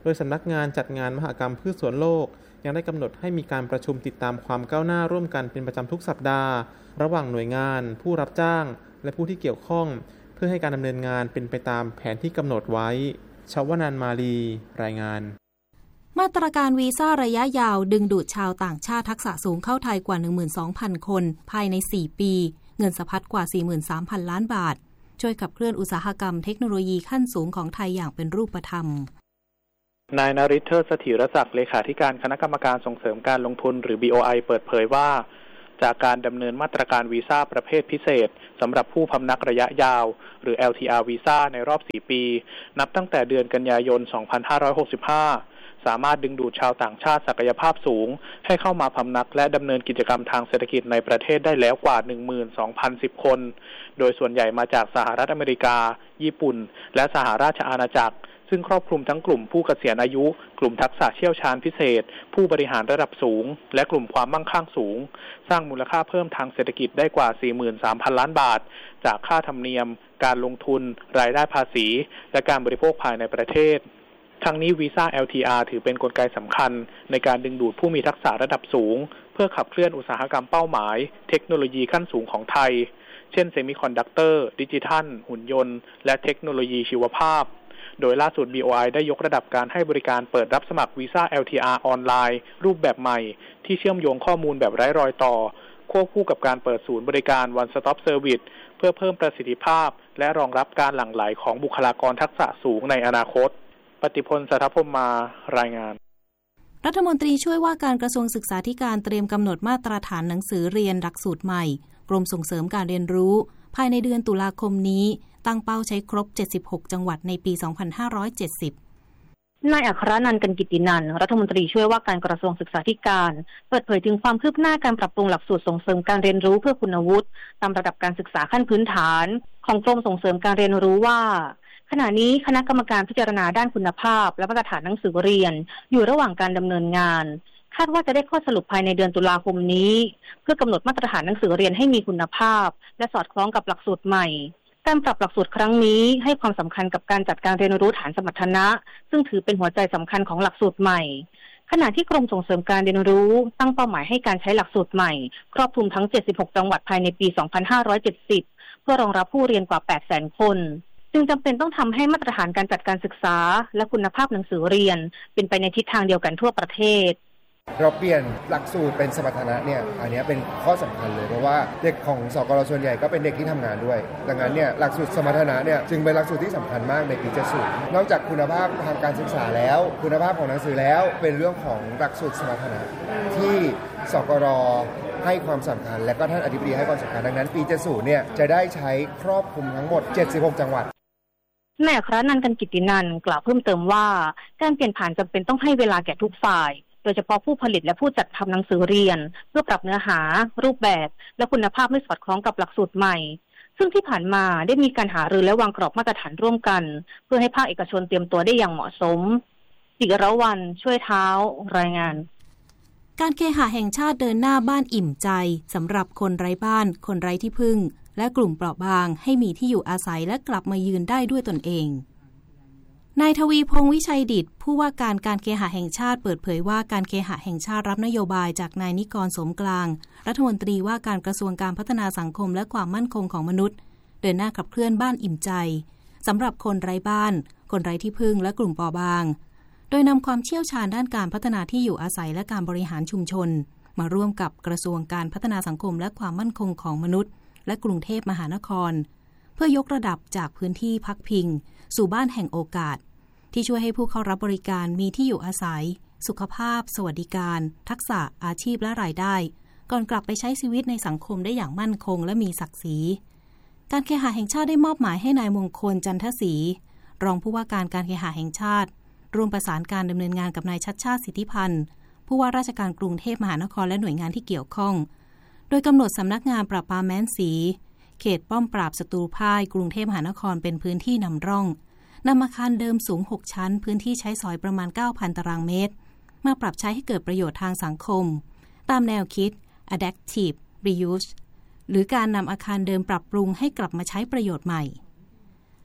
โดยสำนักงานจัดงานมหกรรมพืชสวนโลกยังได้กำหนดให้มีการประชุมติดตามความก้าวหน้าร่วมกันเป็นประจำทุกสัปดาห์ระหว่างหน่วยงานผู้รับจ้างและผู้ที่เกี่ยวข้องเพื่อให้การดำเนินงานเป็นไปตามแผนที่กำหนดไว้ชวนันท์ มาลีรายงานมาตรการวีซ่าระยะยาวดึงดูดชาวต่างชาติทักษะสูงเข้าไทยกว่า หนึ่งหมื่นสองพัน คนภายในสี่ปีเงินสะพัดกว่า สี่หมื่นสามพัน ล้านบาทช่วยขับเคลื่อนอุตสาหกรรมเทคโนโลยีขั้นสูงของไทยอย่างเป็นรูปธรรมนายนฤทธิ์ เทิดเสถียรศักดิ์เลขาธิการคณะกรรมการส่งเสริมการลงทุนหรือ บี โอ ไอ เปิดเผยว่าจากการดำเนินมาตรการวีซ่าประเภทพิเศษสำหรับผู้พำนักระยะยาวหรือ แอล ที อาร์ วีซ่าในรอบสี่ปีนับตั้งแต่เดือนกันยายนสองพันห้าร้อยหกสิบห้าสามารถดึงดูดชาวต่างชาติศักยภาพสูงให้เข้ามาพำนักและดำเนินกิจกรรมทางเศรษฐกิจในประเทศได้แล้วกว่า หนึ่งหมื่นสองพันสิบ คนโดยส่วนใหญ่มาจากสหรัฐอเมริกาญี่ปุ่นและสหราชอาณาจักรซึ่งครอบคลุมทั้งกลุ่มผู้เกษียณอายุกลุ่มทักษะเชี่ยวชาญพิเศษผู้บริหารระดับสูงและกลุ่มความมั่งคั่งสูงสร้างมูลค่าเพิ่มทางเศรษฐกิจได้กว่า สี่หมื่นสามพัน ล้านบาทจากค่าธรรมเนียมการลงทุนรายได้ภาษีและการบริโภคภายในประเทศทั้งนี้วีซ่า แอล ที อาร์ ถือเป็นกลไกสำคัญในการดึงดูดผู้มีทักษะระดับสูงเพื่อขับเคลื่อนอุตสาหกรรมเป้าหมายเทคโนโลยีขั้นสูงของไทยเช่นเซมิคอนดักเตอร์ดิจิทัลหุ่นยนต์และเทคโนโลยีชีวภาพโดยล่าสุด บี โอ ไอ ได้ยกระดับการให้บริการเปิดรับสมัครวีซ่า แอล ที อาร์ ออนไลน์รูปแบบใหม่ที่เชื่อมโยงข้อมูลแบบไร้รอยต่อควบคู่กับการเปิดศูนย์บริการ One Stop Service เพื่อเพิ่มประสิทธิภาพและรองรับการหลั่งไหลของบุคลากรทักษะสูงในอนาคตปฏิพล สัทธพรหมารายงานรัฐมนตรีช่วยว่าการกระทรวงศึกษาธิการเตรียมกำหนดมาตรฐานหนังสือเรียนหลักสูตรใหม่กรมส่งเสริมการเรียนรู้ภายในเดือนตุลาคมนี้ตั้งเป้าใช้ครบเจ็ดสิบหกจังหวัดในปีสองพันห้าร้อยเจ็ดสิบนายอัครนันท์ กันกิตตินันท์รัฐมนตรีช่วยว่าการกระทรวงศึกษาธิการเปิดเผยถึงความคืบหน้าการปรับปรุงหลักสูตรส่งเสริมการเรียนรู้เพื่อคุณวุฒิตามระดับการศึกษาขั้นพื้นฐานของกรมส่งเสริมการเรียนรู้ว่าขณะนี้คณะกรรมการพิจารณาด้านคุณภาพและมาตรฐานหนังสือเรียนอยู่ระหว่างการดำเนินงานคาดว่าจะได้ข้อสรุปภายในเดือนตุลาคมนี้เพื่อกำหนดมาตรฐานหนังสือเรียนให้มีคุณภาพและสอดคล้องกับหลักสูตรใหม่การปรับหลักสูตรครั้งนี้ให้ความสำคัญกับการจัดการเรียนรู้ฐานสมรรถนะซึ่งถือเป็นหัวใจสำคัญของหลักสูตรใหม่ขณะที่กรมส่งเสริมการเรียนรู้ตั้งเป้าหมายให้การใช้หลักสูตรใหม่ครอบคลุมทั้งเจ็ดสิบหกจังหวัดภายในปีสองพันห้าร้อยเจ็ดสิบเพื่อรองรับผู้เรียนกว่า แปดแสน คนจึงจำเป็นต้องทำให้มาตรฐานการจัดการศึกษาและคุณภาพหนังสือเรียนเป็นไปในทิศทางเดียวกันทั่วประเทศเราเปลี่ยนหลักสูตรเป็นสมรรถนะเนี่ยอันนี้เป็นข้อสำคัญเลยเพราะว่าเด็กของสกลส่วนใหญ่ก็เป็นเด็กที่ทำงานด้วยดังนั้นเนี่ยหลักสูตรสมรรถนะเนี่ยจึงเป็นหลักสูตรที่สำคัญมากในปีเจ็ดสิบนอกจากคุณภาพทางการศึกษาแล้วคุณภาพของหนังสือแล้วเป็นเรื่องของหลักสูตรสมรรถนะที่สกลให้ความสำคัญและก็ท่านอธิบดีให้ความสำคัญดังนั้นปีเจ็ดสิบเนี่ยจะได้ใช้ครอบคลุมทั้งหมดเจ็ดสิบหกจังหวัดนายอัครนันท์ กันกิตตินันท์กล่าวเพิ่มเติมว่าการเปลี่ยนผ่านจำเป็นต้องให้เวลาแก่ทุกฝ่ายโดยเฉพาะผู้ผลิตและผู้จัดทำหนังสือเรียนเพื่อปรับเนื้อหารูปแบบและคุณภาพให้สอดคล้องกับหลักสูตรใหม่ซึ่งที่ผ่านมาได้มีการหารือและวางกรอบมาตรฐานร่วมกันเพื่อให้ภาคเอกชนเตรียมตัวได้อย่างเหมาะสมจิรวรรณช่วยเท้ารายงานการเคหะแห่งชาติเดินหน้าบ้านอิ่มใจสำหรับคนไร้บ้านคนไร้ที่พึ่งและกลุ่มเปราะบางให้มีที่อยู่อาศัยและกลับมายืนได้ด้วยตนเองนายทวีพงษ์วิชัยดิษฐ์ผู้ว่าการการเคหะแห่งชาติเปิดเผยว่าการเคหะแห่งชาติรับนโยบายจากนายนิกรสมกลางรัฐมนตรีว่าการกระทรวงการพัฒนาสังคมและความมั่นคงของมนุษย์เดินหน้าขับเคลื่อนบ้านอิ่มใจสำหรับคนไร้บ้านคนไร้ที่พึ่งและกลุ่มเปราะบางโดยนำความเชี่ยวชาญด้านการพัฒนาที่อยู่อาศัยและการบริหารชุมชนมาร่วมกับกระทรวงการพัฒนาสังคมและความมั่นคงของมนุษย์และกรุงเทพมหานครเพื่อยกระดับจากพื้นที่พักพิงสู่บ้านแห่งโอกาสที่ช่วยให้ผู้เข้ารับบริการมีที่อยู่อาศัยสุขภาพสวัสดิการทักษะอาชีพและรายได้ก่อนกลับไปใช้ชีวิตในสังคมได้อย่างมั่นคงและมีศักดิ์ศรีการเคหะแห่งชาติได้มอบหมายให้นายมงคลจันทศรีรองผู้ว่าการการเคหะแห่งชาติร่วมประสานการดำเนินงานกับนายชัชชาติสิทธิพันธ์ผู้ว่าราชการกรุงเทพมหานครและหน่วยงานที่เกี่ยวข้องโดยกำหนดสำนักงานปราบปรามแม้นศรีเขตป้อมปราบศัตรูพ่ายกรุงเทพมหานครเป็นพื้นที่นำร่องนำอาคารเดิมสูงหกชั้นพื้นที่ใช้สอยประมาณ เก้าพัน ตารางเมตรมาปรับใช้ให้เกิดประโยชน์ทางสังคมตามแนวคิด Adaptive Reuse หรือการนำอาคารเดิมปรับปรุงให้กลับมาใช้ประโยชน์ใหม่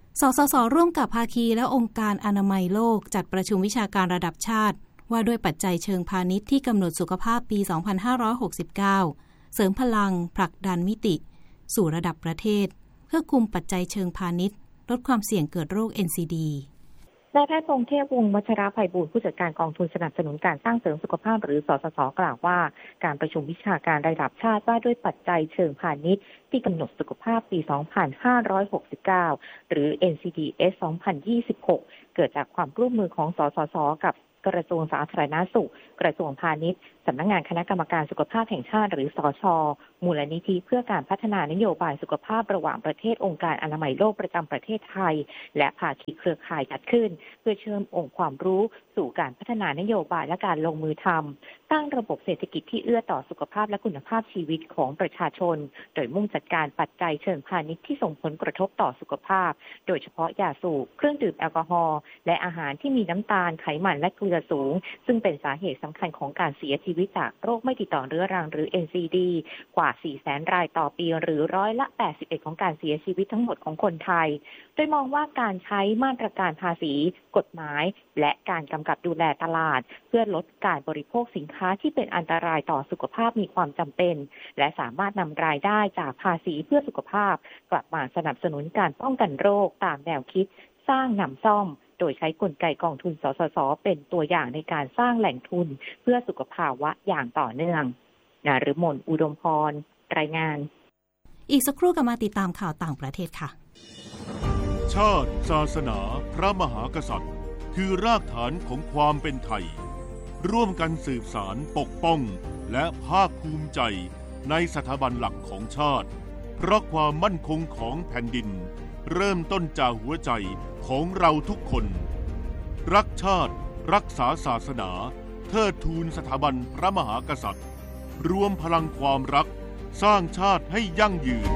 สสส.ร่วมกับภาคีและองค์การอนามัยโลกจัดประชุมวิชาการระดับชาติว่าด้วยปัจจัยเชิงพาณิชย์ที่กำหนดสุขภาพปี สองพันห้าร้อยหกสิบเก้า เสริมพลังผลักดันมิติสู่ระดับประเทศเพื่อคุมปัจจัยเชิงพาณิชย์ลดความเสี่ยงเกิดโรค เอ็น ซี ดีนายแพทย์พงษ์เทพวงศ์วัชรไพบูลย์ผู้จัดการกองทุนสนับสนุนการสร้างเสริมสุขภาพหรือสสส.กล่าวว่าการประชุมวิชาการระดับชาติว่าด้วยปัจจัยเชิงพาณิชย์ที่กำหนดสุขภาพปี สองพันห้าร้อยหกสิบเก้า หรือ เอ็น ซี ดี เอส สองพันยี่สิบหก เกิดจากความร่วมมือของสสส.กับกระทรวงสาธารณสุขกระทรวงพาณิชย์สำนักงานคณะกรรมการสุขภาพแห่งชาติหรือสช.มูลนิธิเพื่อการพัฒนานโยบายสุขภาพระหว่างประเทศองค์การอนามัยโลกประจำประเทศไทยและภาคีเครือข่ายจัดขึ้นเพื่อเชื่อมองค์ความรู้สู่การพัฒนานโยบายและการลงมือทำตั้งระบบเศรษฐกิจที่เอื้อต่อสุขภาพและคุณภาพชีวิตของประชาชนโดยมุ่งจัดการปัจจัยเชิงพาณิชย์ที่ส่งผลกระทบต่อสุขภาพโดยเฉพาะยาสูบเครื่องดื่มแอลกอฮอล์และอาหารที่มีน้ำตาลไขมันและเกลือสูงซึ่งเป็นสาเหตุสำคัญของการเสียชีวิตจากโรคไม่ติดต่อเรื้อรังหรือ เอ็น ซี ดี กว่า สี่แสน รายต่อปีหรือร้อยละ แปดสิบเอ็ด ของการเสียชีวิตทั้งหมดของคนไทยโดยมองว่าการใช้มาตรการภาษีกฎหมายและการกำกับดูแลตลาดเพื่อลดการบริโภคสินค้าที่เป็นอันตรายต่อสุขภาพมีความจำเป็นและสามารถนำรายได้จากภาษีเพื่อสุขภาพกลับมาสนับสนุนการป้องกันโรคตามแนวคิดสร้างนำซ่อมโดยใช้กลไกกองทุนสสส.เป็นตัวอย่างในการสร้างแหล่งทุนเพื่อสุขภาวะอย่างต่อเนื่องนฤมลอุดมพรรายงานอีกสักครู่กลับมาติดตามข่าวต่างประเทศค่ะชาติศาสนาพระมหากษัตริย์คือรากฐานของความเป็นไทยร่วมกันสืบสานปกป้องและภาคภูมิใจในสถาบันหลักของชาติเพราะความมั่นคงของแผ่นดินเริ่มต้นจากหัวใจของเราทุกคนรักชาติรักษาศาสนาเทิดทูนสถาบันพระมหากษัตริย์รวมพลังความรักสร้างชาติให้ยั่งยืน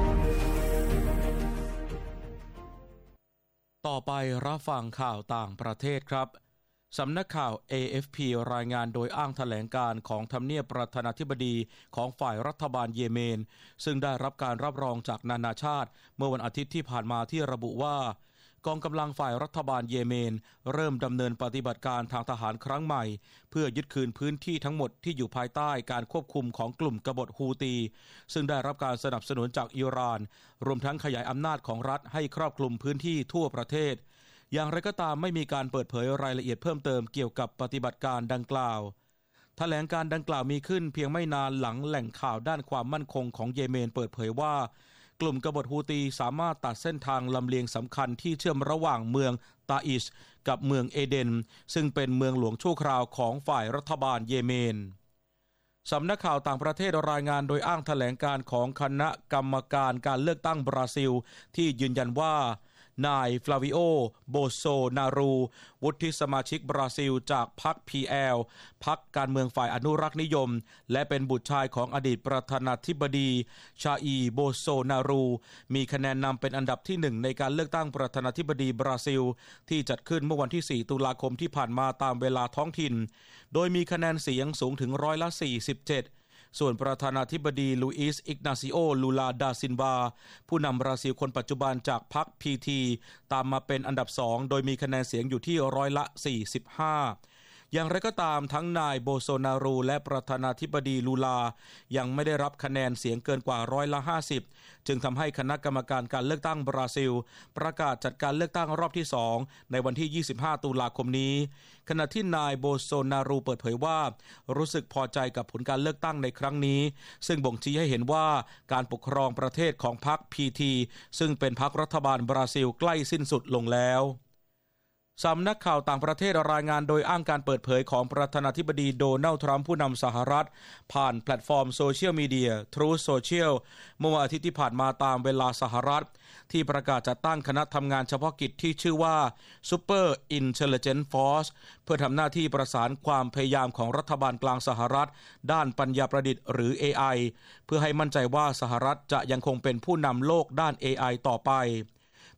ต่อไปรับฟังข่าวต่างประเทศครับสำนักข่าว เอ เอฟ พี รายงานโดยอ้างแถลงการของทำเนียบประธานาธิบดีของฝ่ายรัฐบาลเยเมนซึ่งได้รับการรับรองจากนานาชาติเมื่อวันอาทิตย์ที่ผ่านมาที่ระบุว่ากองกำลังฝ่ายรัฐบาลเยเมนเริ่มดำเนินปฏิบัติการทางทหารครั้งใหม่เพื่อยึดคืนพื้นที่ทั้งหมดที่อยู่ภายใต้การควบคุมของกลุ่มกบฏฮูตีซึ่งได้รับการสนับสนุนจากอิหร่านรวมทั้งขยายอำนาจของรัฐให้ครอบคลุมพื้นที่ทั่วประเทศอย่างไรก็ตามไม่มีการเปิดเผยรายละเอียดเพิ่มเติมเกี่ยวกับปฏิบัติการดังกล่าวแถลงการดังกล่าวมีขึ้นเพียงไม่นานหลังแหล่งข่าวด้านความมั่นคงของเยเมนเปิดเผยว่ากลุ่มกบฏฮูตีสามารถตัดเส้นทางลำเลียงสำคัญที่เชื่อมระหว่างเมืองตาอิชกับเมืองเอเดนซึ่งเป็นเมืองหลวงชั่วคราวของฝ่ายรัฐบาลเยเมนสำนักข่าวต่างประเทศรายงานโดยอ้างแถลงการของคณะกรรมการการเลือกตั้งบราซิลที่ยืนยันว่านายฟลาวิโอโบโซนารูวุฒิสมาชิกบราซิลจากพรรค พี แอล พรรคการเมืองฝ่ายอนุรักษ์นิยมและเป็นบุตรชายของอดีตประธานาธิบดีชาอีโบโซนารูมีคะแนนนำเป็นอันดับที่หนึ่งในการเลือกตั้งประธานาธิบดีบราซิลที่จัดขึ้นเมื่อวันที่สี่ตุลาคมที่ผ่านมาตามเวลาท้องถิ่นโดยมีคะแนนเสียงสูงถึงร้อยละสี่สิบเจ็ดส่วนประธานาธิบดีลุอิสอิกนาซิโอลูลาดาซินบาผู้นำบราซิลคนปัจจุบันจากพรรค พี ที ตามมาเป็นอันดับสองโดยมีคะแนนเสียงอยู่ที่ร้อยละสี่สิบห้าอย่างไรก็ตามทั้งนายโบโซนารูและประธานาธิบดีลูลายังไม่ได้รับคะแนนเสียงเกินกว่าร้อยละห้าสิบจึงทำให้คณะกรรมการการเลือกตั้งบราซิลประกาศจัดการเลือกตั้งรอบที่สองในวันที่ยี่สิบห้าตุลาคมนี้ขณะที่นายโบโซนารูเปิดเผยว่ารู้สึกพอใจกับผลการเลือกตั้งในครั้งนี้ซึ่งบ่งชี้ให้เห็นว่าการปกครองประเทศของพรรค พี ที ซึ่งเป็นพรรครัฐบาลบราซิลใกล้สิ้นสุดลงแล้วสำนักข่าวต่างประเทศรายงานโดยอ้างการเปิดเผยของประธานาธิบดีโดนัลด์ทรัมป์ผู้นำสหรัฐผ่านแพลตฟอร์มโซเชียลมีเดีย Truth Social เมื่อวันอาทิตย์ที่ผ่านมาตามเวลาสหรัฐที่ประกาศจัดตั้งคณะทำงานเฉพาะกิจที่ชื่อว่า Super Intelligence Force เพื่อทำหน้าที่ประสานความพยายามของรัฐบาลกลางสหรัฐด้านปัญญาประดิษฐ์หรือ เอ ไอ เพื่อให้มั่นใจว่าสหรัฐจะยังคงเป็นผู้นำโลกด้าน เอ ไอ ต่อไป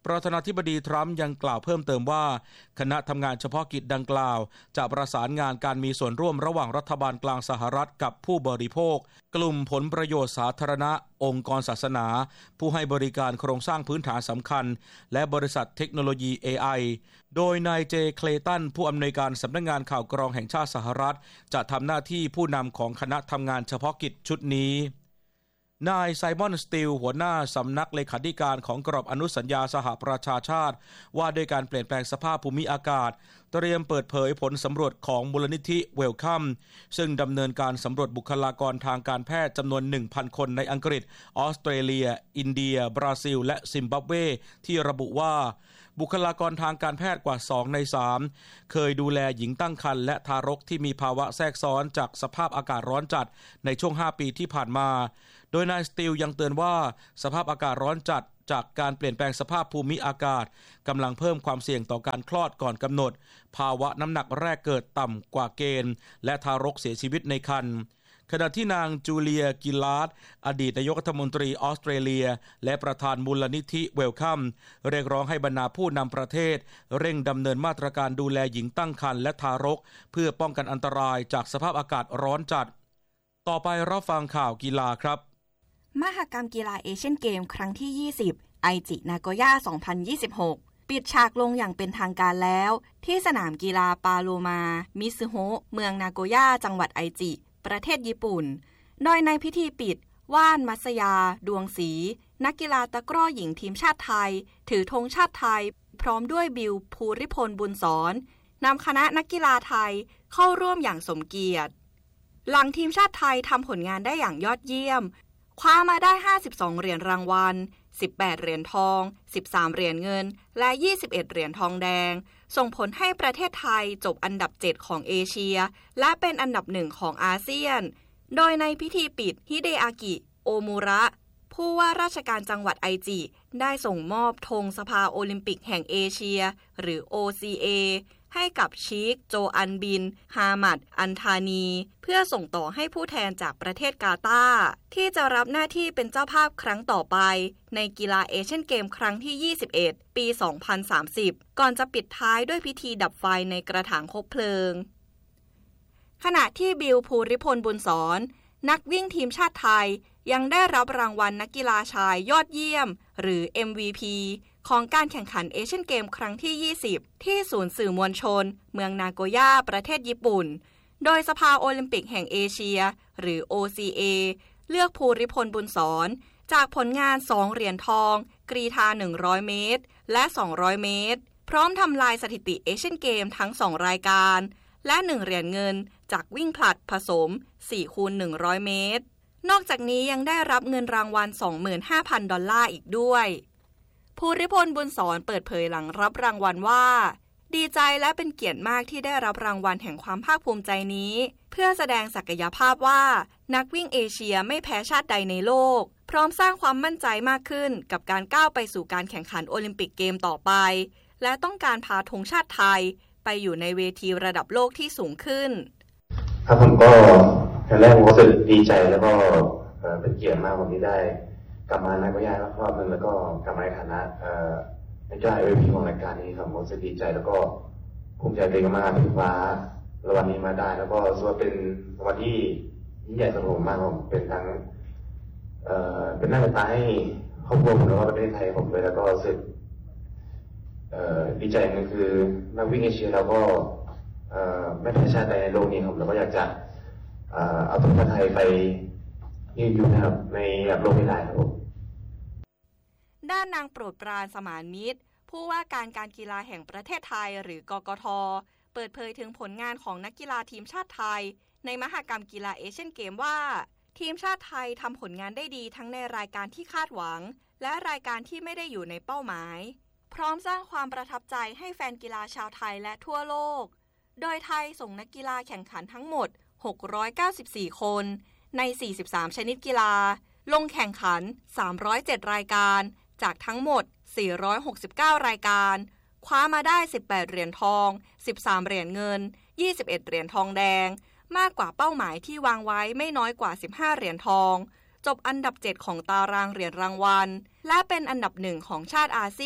ประธานาธิบดีทรัมป์ยังกล่าวเพิ่มเติมว่าคณะทำงานเฉพาะกิจดังกล่าวจะประสานงานการมีส่วนร่วมระหว่างรัฐบาลกลางสหรัฐกับผู้บริโภคกลุ่มผลประโยชน์สาธารณะองค์กรศาสนาผู้ให้บริการโครงสร้างพื้นฐานสำคัญและบริษัทเทคโนโลยี เอ ไอ โดยนายเจเคลตันผู้อำนวยการสำนักงานข่าวกรองแห่งชาติสหรัฐจะทำหน้าที่ผู้นำของคณะทำงานเฉพาะกิจชุดนี้นายไซมอนสตีลหัวหน้าสำนักเลขาธิการของกรอบอนุสัญญาสหประชาชาติว่าด้วยการเปลี่ยนแปลงสภาพภูมิอากาศเตรียมเปิดเผยผลสำรวจของมูลนิธิเวลคัมซึ่งดำเนินการสำรวจบุคลากรทางการแพทย์จำนวน หนึ่งพัน คนในอังกฤษออสเตรเลียอินเดียบราซิลและซิมบับเวที่ระบุว่าบุคลากรทางการแพทย์กว่าสองในสามเคยดูแลหญิงตั้งครรภ์และทารกที่มีภาวะแทรกซ้อนจากสภาพอากาศร้อนจัดในช่วงห้าปีที่ผ่านมาโดยนายสตีลยังเตือนว่าสภาพอากาศร้อนจัดจากการเปลี่ยนแปลงสภาพภูมิอากาศกำลังเพิ่มความเสี่ยงต่อการคลอดก่อนกำหนดภาวะน้ำหนักแรกเกิดต่ำกว่าเกณฑ์และทารกเสียชีวิตในครรภ์ขณะที่นางจูเลียกิลาร์ดอดีตนายกรัฐมนตรีออสเตรเลียและประธานมูลนิธิเวลคัมเรียกร้องให้บรรดาผู้นำประเทศเร่งดำเนินมาตรการดูแลหญิงตั้งครรภ์และทารกเพื่อป้องกันอันตรายจากสภาพอากาศร้อนจัดต่อไปรับฟังข่าวกีฬาครับมหกรรมกีฬาเอเชียนเกมครั้งที่ยี่สิบไอจินาโกย่าสองพันยี่สิบหกปิดฉากลงอย่างเป็นทางการแล้วที่สนามกีฬาปาโลมามิซึโฮะเมืองนาโกย่าจังหวัดไอจิประเทศญี่ปุ่นโดยในพิธีปิดว่านมัสยาดวงศรีนักกีฬาตะกร้อหญิงทีมชาติไทยถือธงชาติไทยพร้อมด้วยบิวภูริพลบุญสอนนำคณะนักกีฬาไทยเข้าร่วมอย่างสมเกียรติหลังทีมชาติไทยทำผลงานได้อย่างยอดเยี่ยมคว้ามาได้ห้าสิบสองเหรียญรางวัลสิบแปดเหรียญทองสิบสามเหรียญเงินและยี่สิบเอ็ดเหรียญทองแดงส่งผลให้ประเทศไทยจบอันดับเจ็ดของเอเชียและเป็นอันดับหนึ่งของอาเซียนโดยในพิธีปิดฮิเดอากิโอมูระผู้ว่าราชการจังหวัดไอจิได้ส่งมอบธงสภาโอลิมปิกแห่งเอเชียหรือ โอ ซี เอ ให้กับชีคโจอันบินฮามัดอันธานีเพื่อส่งต่อให้ผู้แทนจากประเทศกาตาร์ที่จะรับหน้าที่เป็นเจ้าภาพครั้งต่อไปในกีฬาเอเชียนเกมครั้งที่ยี่สิบเอ็ดปีสองพันสามสิบก่อนจะปิดท้ายด้วยพิธีดับไฟในกระถางคบเพลิงขณะที่บิวภูริพลบุญสอนนักวิ่งทีมชาติไทยยังได้รับรางวัลนักกีฬาชายยอดเยี่ยมหรือ เอ็ม วี พี ของการแข่งขันเอเชียนเกมครั้งที่ยี่สิบที่ศูนย์สื่อมวลชนเมืองนาโกย่าประเทศญี่ปุ่นโดยสภาโอลิมปิกแห่งเอเชียหรือ โอ ซี เอ เลือกภูริพลบุญสอนจากผลงานสองเหรียญทองกรีฑาหนึ่งร้อยเมตรและสองร้อยเมตรพร้อมทำลายสถิติเอเชียนเกมทั้งสองรายการและหนึ่งเหรียญเงินจากวิ่งผลัดผสม สี่คูณหนึ่งร้อย เมตรนอกจากนี้ยังได้รับเงินรางวัล สองหมื่นห้าพัน ดอลลาร์อีกด้วยภูริพลบุญสอนเปิดเผยหลังรับรางวัลว่าดีใจและเป็นเกียรติมากที่ได้รับรางวัลแห่งความภาคภูมิใจนี้เพื่อแสดงศักยภาพว่านักวิ่งเอเชียไม่แพ้ชาติใดในโลกพร้อมสร้างความมั่นใจมากขึ้นกับการก้าวไปสู่การแข่งขันโอลิมปิกเกมต่อไปและต้องการพาธงชาติไทยไปอยู่ในเวทีระดับโลกที่สูงขึ้นครับผมก็ครั้งแรกผมก็รู้สึกดีใจแล้วก็เป็นเกียรติมากผมที่ได้กลับมาในประเทศแล้วรอบนึงแล้วก็กลับมาในฐานะนักกีฬา เอ็ม วี พี ของรายการนี้ครับผมรู้สึกดีใจแล้วก็ภูมิใจตัวเองมากที่คว้ารางวัลนี้มาได้แล้วก็รู้สึกว่าเป็นรางวัลที่ยิ่งใหญ่สำหรับผมมากผมเป็นทั้งเป็นหน้าเป็นตาให้ครอบครัวผมแล้วก็ประเทศไทยผมเลยแล้วก็รู้สึกดีใจนึงคือนักวิ่งเอเชียเราก็ไม่แพ้ชาติใดในโลกนี้ครับแล้วก็อยากจะเอาตัวไทยไปยืนอยู่นะครับในโลกไม่ได้ครับผมด้านนางโปรดปรานสมานมิตรผู้ว่าการการกีฬาแห่งประเทศไทยหรือกกท.เปิดเผยถึงผลงานของนักกีฬาทีมชาติไทยในมหกรรมกีฬาเอเชียนเกมว่าทีมชาติไทยทำผลงานได้ดีทั้งในรายการที่คาดหวังและรายการที่ไม่ได้อยู่ในเป้าหมายพร้อมสร้างความประทับใจให้แฟนกีฬาชาวไทยและทั่วโลกโดยไทยส่งนักกีฬาแข่งขันทั้งหมดหกร้อยเก้าสิบสี่คนในสี่สิบสามชนิดกีฬาลงแข่งขันสามร้อยเจ็ดรายการจากทั้งหมดสี่ร้อยหกสิบเก้ารายการคว้ามาได้สิบแปดเหรียญทองสิบสามเหรียญเงินยี่สิบเอ็ดเหรียญทองแดงมากกว่าเป้าหมายที่วางไว้ไม่น้อยกว่าสิบห้าเหรียญทองจบอันดับเจ็ดของตารางเหรียญรางวัลและเป็นอันดับหนึ่งของชาติอาเซียน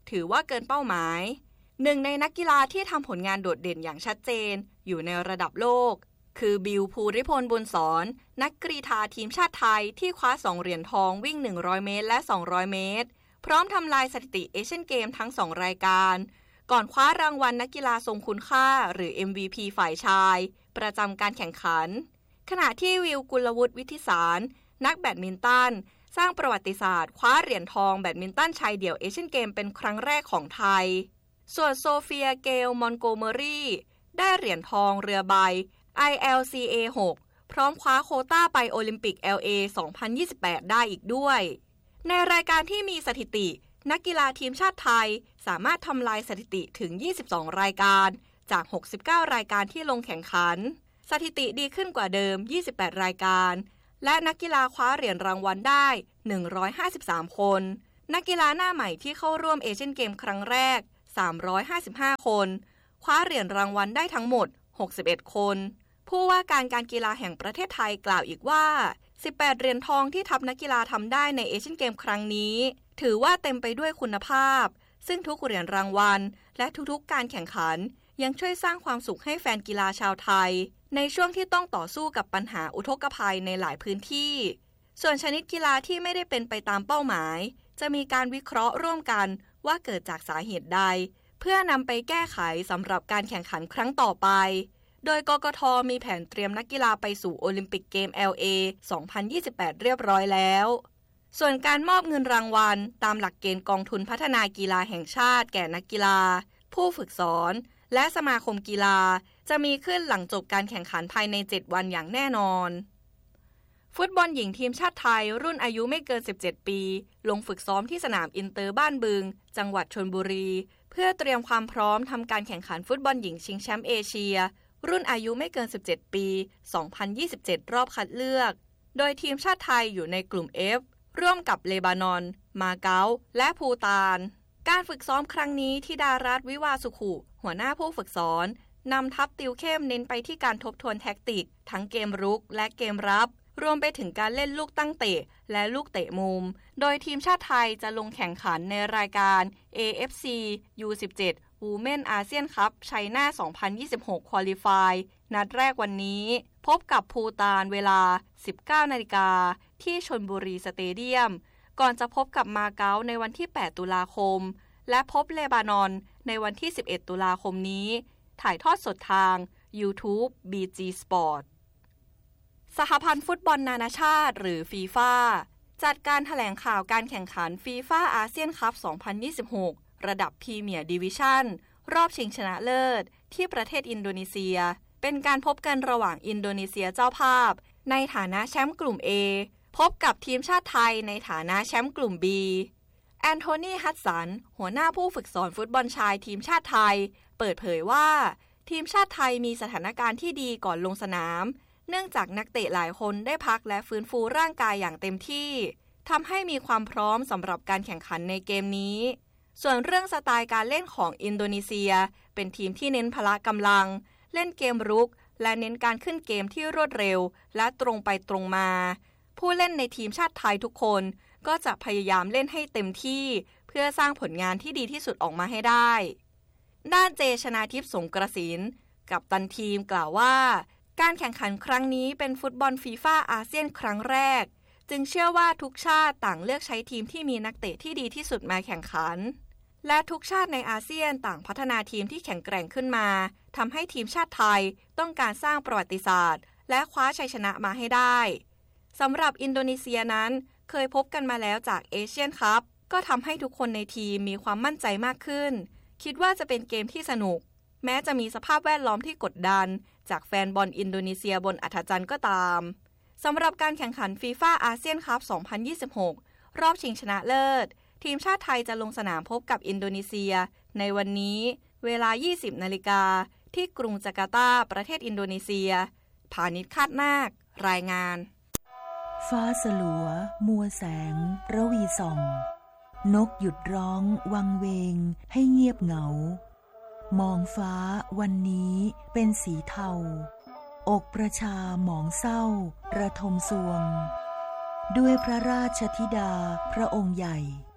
ถือว่าเกินเป้าหมายหนึ่งในนักกีฬาที่ทำผลงานโดดเด่นอย่างชัดเจนอยู่ในระดับโลกคือบิล ภูริพลบุญสอนนักกรีฑาทีมชาติไทยที่คว้าสองเหรียญทองวิ่งหนึ่งร้อยเมตรและสองร้อยเมตรพร้อมทำลายสถิติเอเชียนเกมทั้งสองรายการก่อนคว้ารางวัลนักกีฬาทรงคุณค่าหรือ เอ็ม วี พี ฝ่ายชายประจำการแข่งขันขณะที่วิว กุลวุฒิวิทิสารนักแบดมินตันสร้างประวัติศาสตร์คว้าเหรียญทองแบดมินตันชายเดี่ยวเอเชียนเกมเป็นครั้งแรกของไทยส่วนโซเฟีย เกล มอนโกเมอรี่ได้เหรียญทองเรือใบ ไอ แอล ซี เอ หก พร้อมคว้าโควต้าไปโอลิมปิก แอล เอ สองพันยี่สิบแปดได้อีกด้วยในรายการที่มีสถิตินักกีฬาทีมชาติไทยสามารถทำลายสถิติถึงยี่สิบสองรายการจากหกสิบเก้ารายการที่ลงแข่งขันสถิติดีขึ้นกว่าเดิมยี่สิบแปดรายการและนักกีฬาคว้าเหรียญรางวัลได้หนึ่งร้อยห้าสิบสามคนนักกีฬาหน้าใหม่ที่เข้าร่วมเอเชียนเกมครั้งแรกสามร้อยห้าสิบห้าคนคว้าเหรียญรางวัลได้ทั้งหมดหกสิบเอ็ดคนผู้ว่าการการกีฬาแห่งประเทศไทยกล่าวอีกว่าสิบแปดเหรียญทองที่ทัพนักกีฬาทำได้ในเอเชียนเกมครั้งนี้ถือว่าเต็มไปด้วยคุณภาพซึ่งทุกเหรียญรางวัลและทุกๆการแข่งขันยังช่วยสร้างความสุขให้แฟนกีฬาชาวไทยในช่วงที่ต้องต่อสู้กับปัญหาอุทกภัยในหลายพื้นที่ส่วนชนิดกีฬาที่ไม่ได้เป็นไปตามเป้าหมายจะมีการวิเคราะห์ร่วมกันว่าเกิดจากสาเหตุใดเพื่อนำไปแก้ไขสำหรับการแข่งขันครั้งต่อไปโดยกกท.มีแผนเตรียมนักกีฬาไปสู่โอลิมปิกเกม แอล เอ สองพันยี่สิบแปดเรียบร้อยแล้วส่วนการมอบเงินรางวัลตามหลักเกณฑ์กองทุนพัฒนากีฬาแห่งชาติแก่นักกีฬาผู้ฝึกสอนและสมาคมกีฬาจะมีขึ้นหลังจบการแข่งขันภายในเจ็ดวันอย่างแน่นอนฟุตบอลหญิงทีมชาติไทยรุ่นอายุไม่เกินสิบเจ็ดปีลงฝึกซ้อมที่สนามอินเตอร์บ้านบึงจังหวัดชลบุรีเพื่อเตรียมความพร้อมทำการแข่งขันฟุตบอลหญิงชิงแชมป์เอเชียรุ่นอายุไม่เกินสิบเจ็ดปีสองพันยี่สิบเจ็ดรอบคัดเลือกโดยทีมชาติไทยอยู่ในกลุ่ม F ร่วมกับเลบานอนมาเก๊าและภูฏานการฝึกซ้อมครั้งนี้ธิดารัตน์วิวาสุขุหัวหน้าผู้ฝึกสอนนำทัพติวเข้มเน้นไปที่การทบทวนแท็กติกทั้งเกมรุกและเกมรับรวมไปถึงการเล่นลูกตั้งเตะและลูกเตะมุมโดยทีมชาติไทยจะลงแข่งขันในรายการ เอ เอฟ ซี ยู สิบเจ็ด Women ASEAN Cup China สองพันยี่สิบหก Qualify นัดแรกวันนี้พบกับภูฏานเวลา สิบเก้านาฬิกาที่ชลบุรีสเตเดียมก่อนจะพบกับมาเก๊าในวันที่แปดตุลาคมและพบเลบานอนในวันที่สิบเอ็ดตุลาคมนี้ถ่ายทอดสดทาง YouTube บี จี Sport สหพันธ์ฟุตบอลนานาชาติหรือฟีฟ่าจัดการแถลงข่าวการแข่งขันฟีฟ่าอาเซียนคัพ สองพันยี่สิบหก ระดับพรีเมียร์ดิวิชั่นรอบชิงชนะเลิศที่ประเทศอินโดนีเซียเป็นการพบกันระหว่างอินโดนีเซียเจ้าภาพในฐานะแชมป์กลุ่ม A พบกับทีมชาติไทยในฐานะแชมป์กลุ่ม B แอนโทนี ฮัดสันหัวหน้าผู้ฝึกสอนฟุตบอลชายทีมชาติไทยเปิดเผยว่าทีมชาติไทยมีสถานการณ์ที่ดีก่อนลงสนามเนื่องจากนักเตะหลายคนได้พักและฟื้นฟูร่างกายอย่างเต็มที่ทำให้มีความพร้อมสำหรับการแข่งขันในเกมนี้ส่วนเรื่องสไตล์การเล่นของอินโดนีเซียเป็นทีมที่เน้นพละกำลังเล่นเกมรุกและเน้นการขึ้นเกมที่รวดเร็วและตรงไปตรงมาผู้เล่นในทีมชาติไทยทุกคนก็จะพยายามเล่นให้เต็มที่เพื่อสร้างผลงานที่ดีที่สุดออกมาให้ได้ด้านเจชนาทิพย์สงกระสินกัปตันทีมกล่าวว่าการแข่งขันครั้งนี้เป็นฟุตบอลฟีฟ่าอาเซียนครั้งแรกจึงเชื่อว่าทุกชาติต่างเลือกใช้ทีมที่มีนักเตะที่ดีที่สุดมาแข่งขันและทุกชาติในอาเซียนต่างพัฒนาทีมที่แข็งแกร่งขึ้นมาทำให้ทีมชาติไทยต้องการสร้างประวัติศาสตร์และคว้าชัยชนะมาให้ได้สำหรับอินโดนีเซียนั้นเคยพบกันมาแล้วจากเอเชียนคัพก็ทำให้ทุกคนในทีมมีความมั่นใจมากขึ้นคิดว่าจะเป็นเกมที่สนุกแม้จะมีสภาพแวดล้อมที่กดดันจากแฟนบอลอินโดนีเซียบนอัฐจันทร์ก็ตามสำหรับการแข่งขันฟีฟ่าอาเซียนคัพ สองพันยี่สิบหก รอบชิงชนะเลิศทีมชาติไทยจะลงสนามพบกับอินโดนีเซียในวันนี้เวลา ยี่สิบนาฬิกาที่กรุงจาการ์ตาประเทศอินโดนีเซียพานิชคาดนาครายงานฟ้าสลัวมัวแสงระวีส่องนกหยุดร้องวังเวงให้เงียบเหงามองฟ้าวันนี้เป็นสีเทาอกประชาหมองเศร้าระทมสวงด้วยพระราชธิดาพระองค์ใหญ่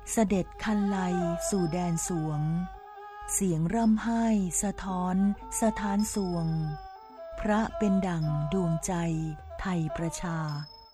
เสด็จคันไลสู่แดนสวงเสียงร่ำไห้สะท้อนสถานสวงพระเป็นดั่งดวงใจไทยประชา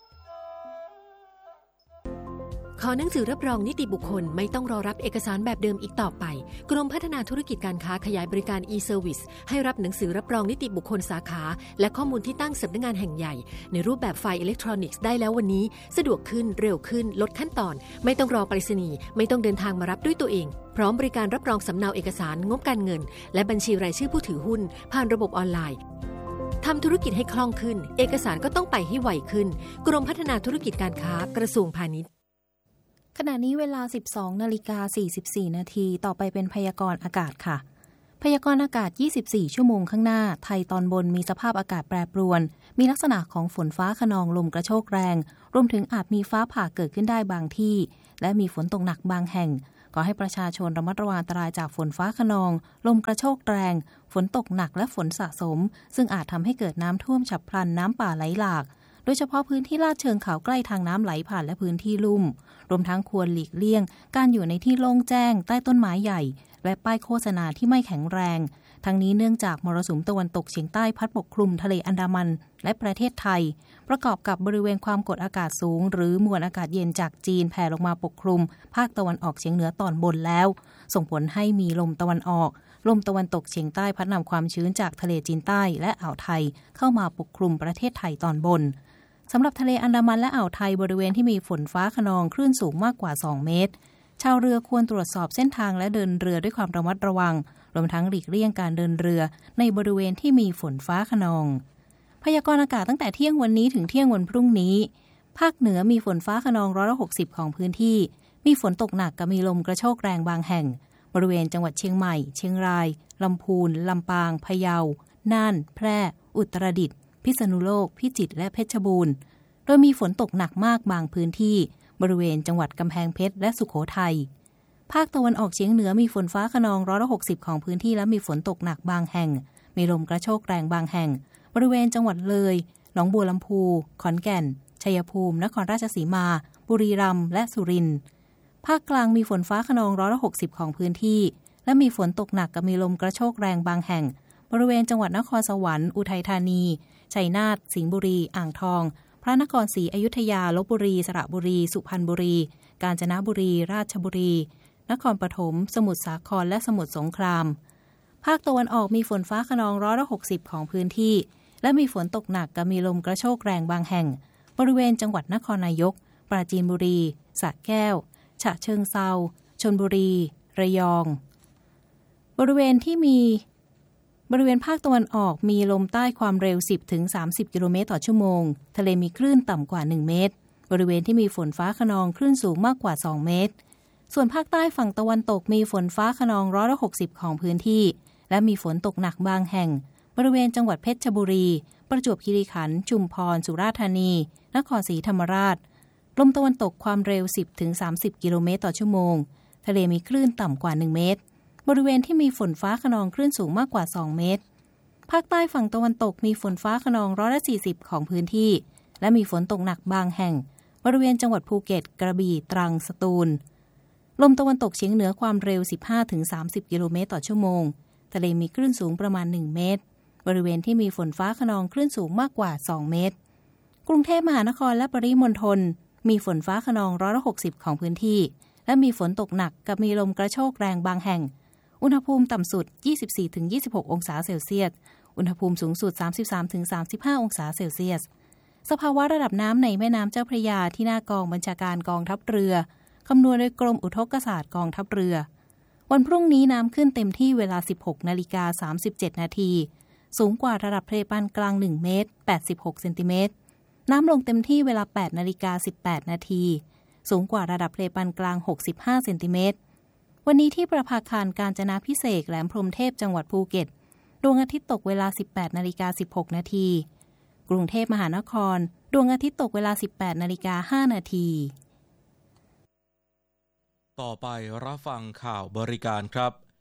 ขอหนังสือรับรองนิติบุคคลไม่ต้องรอรับเอกสารแบบเดิมอีกต่อไปกรมพัฒนาธุรกิจการค้าขยายบริการ e-service ให้รับหนังสือรับรองนิติบุคคลสาขาและข้อมูลที่ตั้งสำนักงานแห่งใหญ่ในรูปแบบไฟล์อิเล็กทรอนิกส์ได้แล้ววันนี้สะดวกขึ้นเร็วขึ้นลดขั้นตอนไม่ต้องรอไปรษณีย์ไม่ต้องเดินทางมารับด้วยตัวเองพร้อมบริการรับรองสำเนาเอกสารงบการเงินและบัญชีรายชื่อผู้ถือหุ้นผ่านระบบออนไลน์ทำธุรกิจให้คล่องขึ้นเอกสารก็ต้องไปให้ไวขึ้นกรมพัฒนาธุรกิจการค้ากระทรวงพาณิชย์ขณะนี้เวลา สิบสองนาฬิกาสี่สิบสี่นาทีต่อไปเป็นพยากรณ์อากาศค่ะพยากรณ์อากาศยี่สิบสี่ชั่วโมงข้างหน้าไทยตอนบนมีสภาพอากาศแปรปรวนมีลักษณะของฝนฟ้าคะนองลมกระโชกแรงรวมถึงอาจมีฟ้าผ่าเกิดขึ้นได้บางที่และมีฝนตกหนักบางแห่งขอให้ประชาชนระมัดระวังอันตรายจากฝนฟ้าคะนองลมกระโชกแรงฝนตกหนักและฝนสะสมซึ่งอาจทำให้เกิดน้ำท่วมฉับพลันน้ำป่าไหลหลากโดยเฉพาะพื้นที่ลาดเชิงเขาใกล้ทางน้ำไหลผ่านและพื้นที่ลุ่มรวมทั้งควรหลีกเลี่ยงการอยู่ในที่โล่งแจ้งใต้ต้นไม้ใหญ่และป้ายโฆษณาที่ไม่แข็งแรงทั้งนี้เนื่องจากมรสุมตะวันตกเฉียงใต้พัดปกคลุมทะเลอันดามันและประเทศไทยประกอบกับบริเวณความกดอากาศสูงหรือมวลอากาศเย็นจากจีนแผ่ลงมาปกคลุมภาคตะวันออกเฉียงเหนือตอนบนแล้วส่งผลให้มีลมตะวันออกลมตะวันตกเฉียงใต้พัดนำความชื้นจากทะเลจีนใต้และอ่าวไทยเข้ามาปกคลุมประเทศไทยตอนบนสำหรับทะเลอันดามันและอ่าวไทยบริเวณที่มีฝนฟ้าคะนองคลื่นสูงมากกว่าสองเมตรชาวเรือควรตรวจสอบเส้นทางและเดินเรือด้วยความระมัดระวังรวมทั้งหลีกเลี่ยงการเดินเรือในบริเวณที่มีฝนฟ้าคะนองพยากรณ์อากาศตั้งแต่เที่ยงวันนี้ถึงเที่ยงวันพรุ่งนี้ภาคเหนือมีฝนฟ้าคะนองร้อยละหกสิบของพื้นที่มีฝนตกหนักกับมีลมกระโชกแรงบางแห่งบริเวณจังหวัดเชียงใหม่เชียงรายลำพูนลำปางพะเยาน่านแพร่อุตรดิตถ์พิษณุโลกพิจิตรและเพชรบูรณ์โดยมีฝนตกหนักมากบางพื้นที่บริเวณจังหวัดกำแพงเพชรและสุโขทัยภาคตะวันออกเฉียงเหนือมีฝนฟ้าคะนองร้อยละหกสิบของพื้นที่และมีฝนตกหนักบางแห่งมีลมกระโชกแรงบางแห่งบริเวณจังหวัดเลยหนองบัวลำพูขอนแก่นชัยภูมินครราชสีมาบุรีรัมย์และสุรินทร์ภาคกลางมีฝนฟ้าคะนองร้อยละหกสิบของพื้นที่และมีฝนตกหนักกับมีลมกระโชกแรงบางแห่งบริเวณจังหวัดนครสวรรค์อุทัยธานีชัยนาทสิงห์บุรีอ่างทองพระนครศรีอยุธยาลพบุรีสระบุรีสุพรรณบุรีกาญจนบุรีราชบุรีนครปฐมสมุทรสาครและสมุทรสงครามภาคตะวันออกมีฝนฟ้าคะนองร้อยละหกสิบของพื้นที่และมีฝนตกหนักกับมีลมกระโชกแรงบางแห่งบริเวณจังหวัดนครนายกปราจีนบุรีสระแก้วฉะเชิงเทราชลบุรีระยองบริเวณที่มีบริเวณภาคตะวันออกมีลมใต้ความเร็ว สิบถึงสามสิบ กิโลเมตรต่อชั่วโมงทะเลมีคลื่นต่ำกว่าหนึ่งเมตรบริเวณที่มีฝนฟ้าคะนองคลื่นสูงมากกว่าสองเมตรส่วนภาคใต้ฝั่งตะวันตกมีฝนฟ้าคะนองร้อยละหกสิบของพื้นที่และมีฝนตกหนักบางแห่งบริเวณจังหวัดเพชรบุรีประจวบคีรีขันธ์ชุมพรสุราษฎร์ธานีนครศรีธรรมราชลมตะวันตกความเร็ว สิบถึงสามสิบ กิโลเมตรต่อชั่วโมงทะเลมีคลื่นต่ำกว่าหนึ่งเมตรบริเวณที่มีฝนฟ้าคะนองคลื่นสูงมากกว่าสองเมตรภาคใต้ฝั่งตะวันตกมีฝนฟ้าคะนองร้อยละสี่สิบของพื้นที่และมีฝนตกหนักบางแห่งบริเวณจังหวัดภูเก็ตกระบี่ตรังสตูลลมตะวันตกเฉียงเหนือความเร็ว สิบห้าถึงสามสิบ กิโลเมตรต่อชั่วโมงทะเลมีคลื่นสูงประมาณหนึ่งเมตรบริเวณที่มีฝนฟ้าคะนองคลื่นสูงมากกว่าสองเมตรกรุงเทพมหานครและปริมณฑลมีฝนฟ้าคะนองร้อยละหกสิบของพื้นที่และมีฝนตกหนักกับมีลมกระโชกแรงบางแห่งอุณหภูมิต่ำสุด ยี่สิบสี่ถึงยี่สิบหก องศาเซลเซียสอุณหภูมิสูงสุด สามสิบสามถึงสามสิบห้า องศาเซลเซียสสภาวะระดับน้ำในแม่น้ำเจ้าพระยาที่หน้ากองบัญชาการกองทัพเรือคำนวณโดยกรมอุทกศาสตร์กองทัพเรือวันพรุ่งนี้น้ำขึ้นเต็มที่เวลา สิบหกนาฬิกาสามสิบเจ็ดนาทีสูงกว่าระดับทะเลปานกลางหนึ่งเมตรแปดสิบหกเซนติเมตรน้ำลงเต็มที่เวลา แปดนาฬิกาสิบแปดนาทีสูงกว่าระดับทะเลปานกลางหกสิบห้าเซนติเมตรวันนี้ที่ประภาคารกาญจนาภิเษกแหลมพรหมเทพจังหวัดภูเก็ตดวงอาทิตย์ตกเวลา สิบแปดนาฬิกาสิบหกนาทีกรุงเทพมหานครดวงอาทิตย์ตกเวลา สิบแปดนาฬิกาห้านาทีต่อไปรับฟังข่าวบริการครับ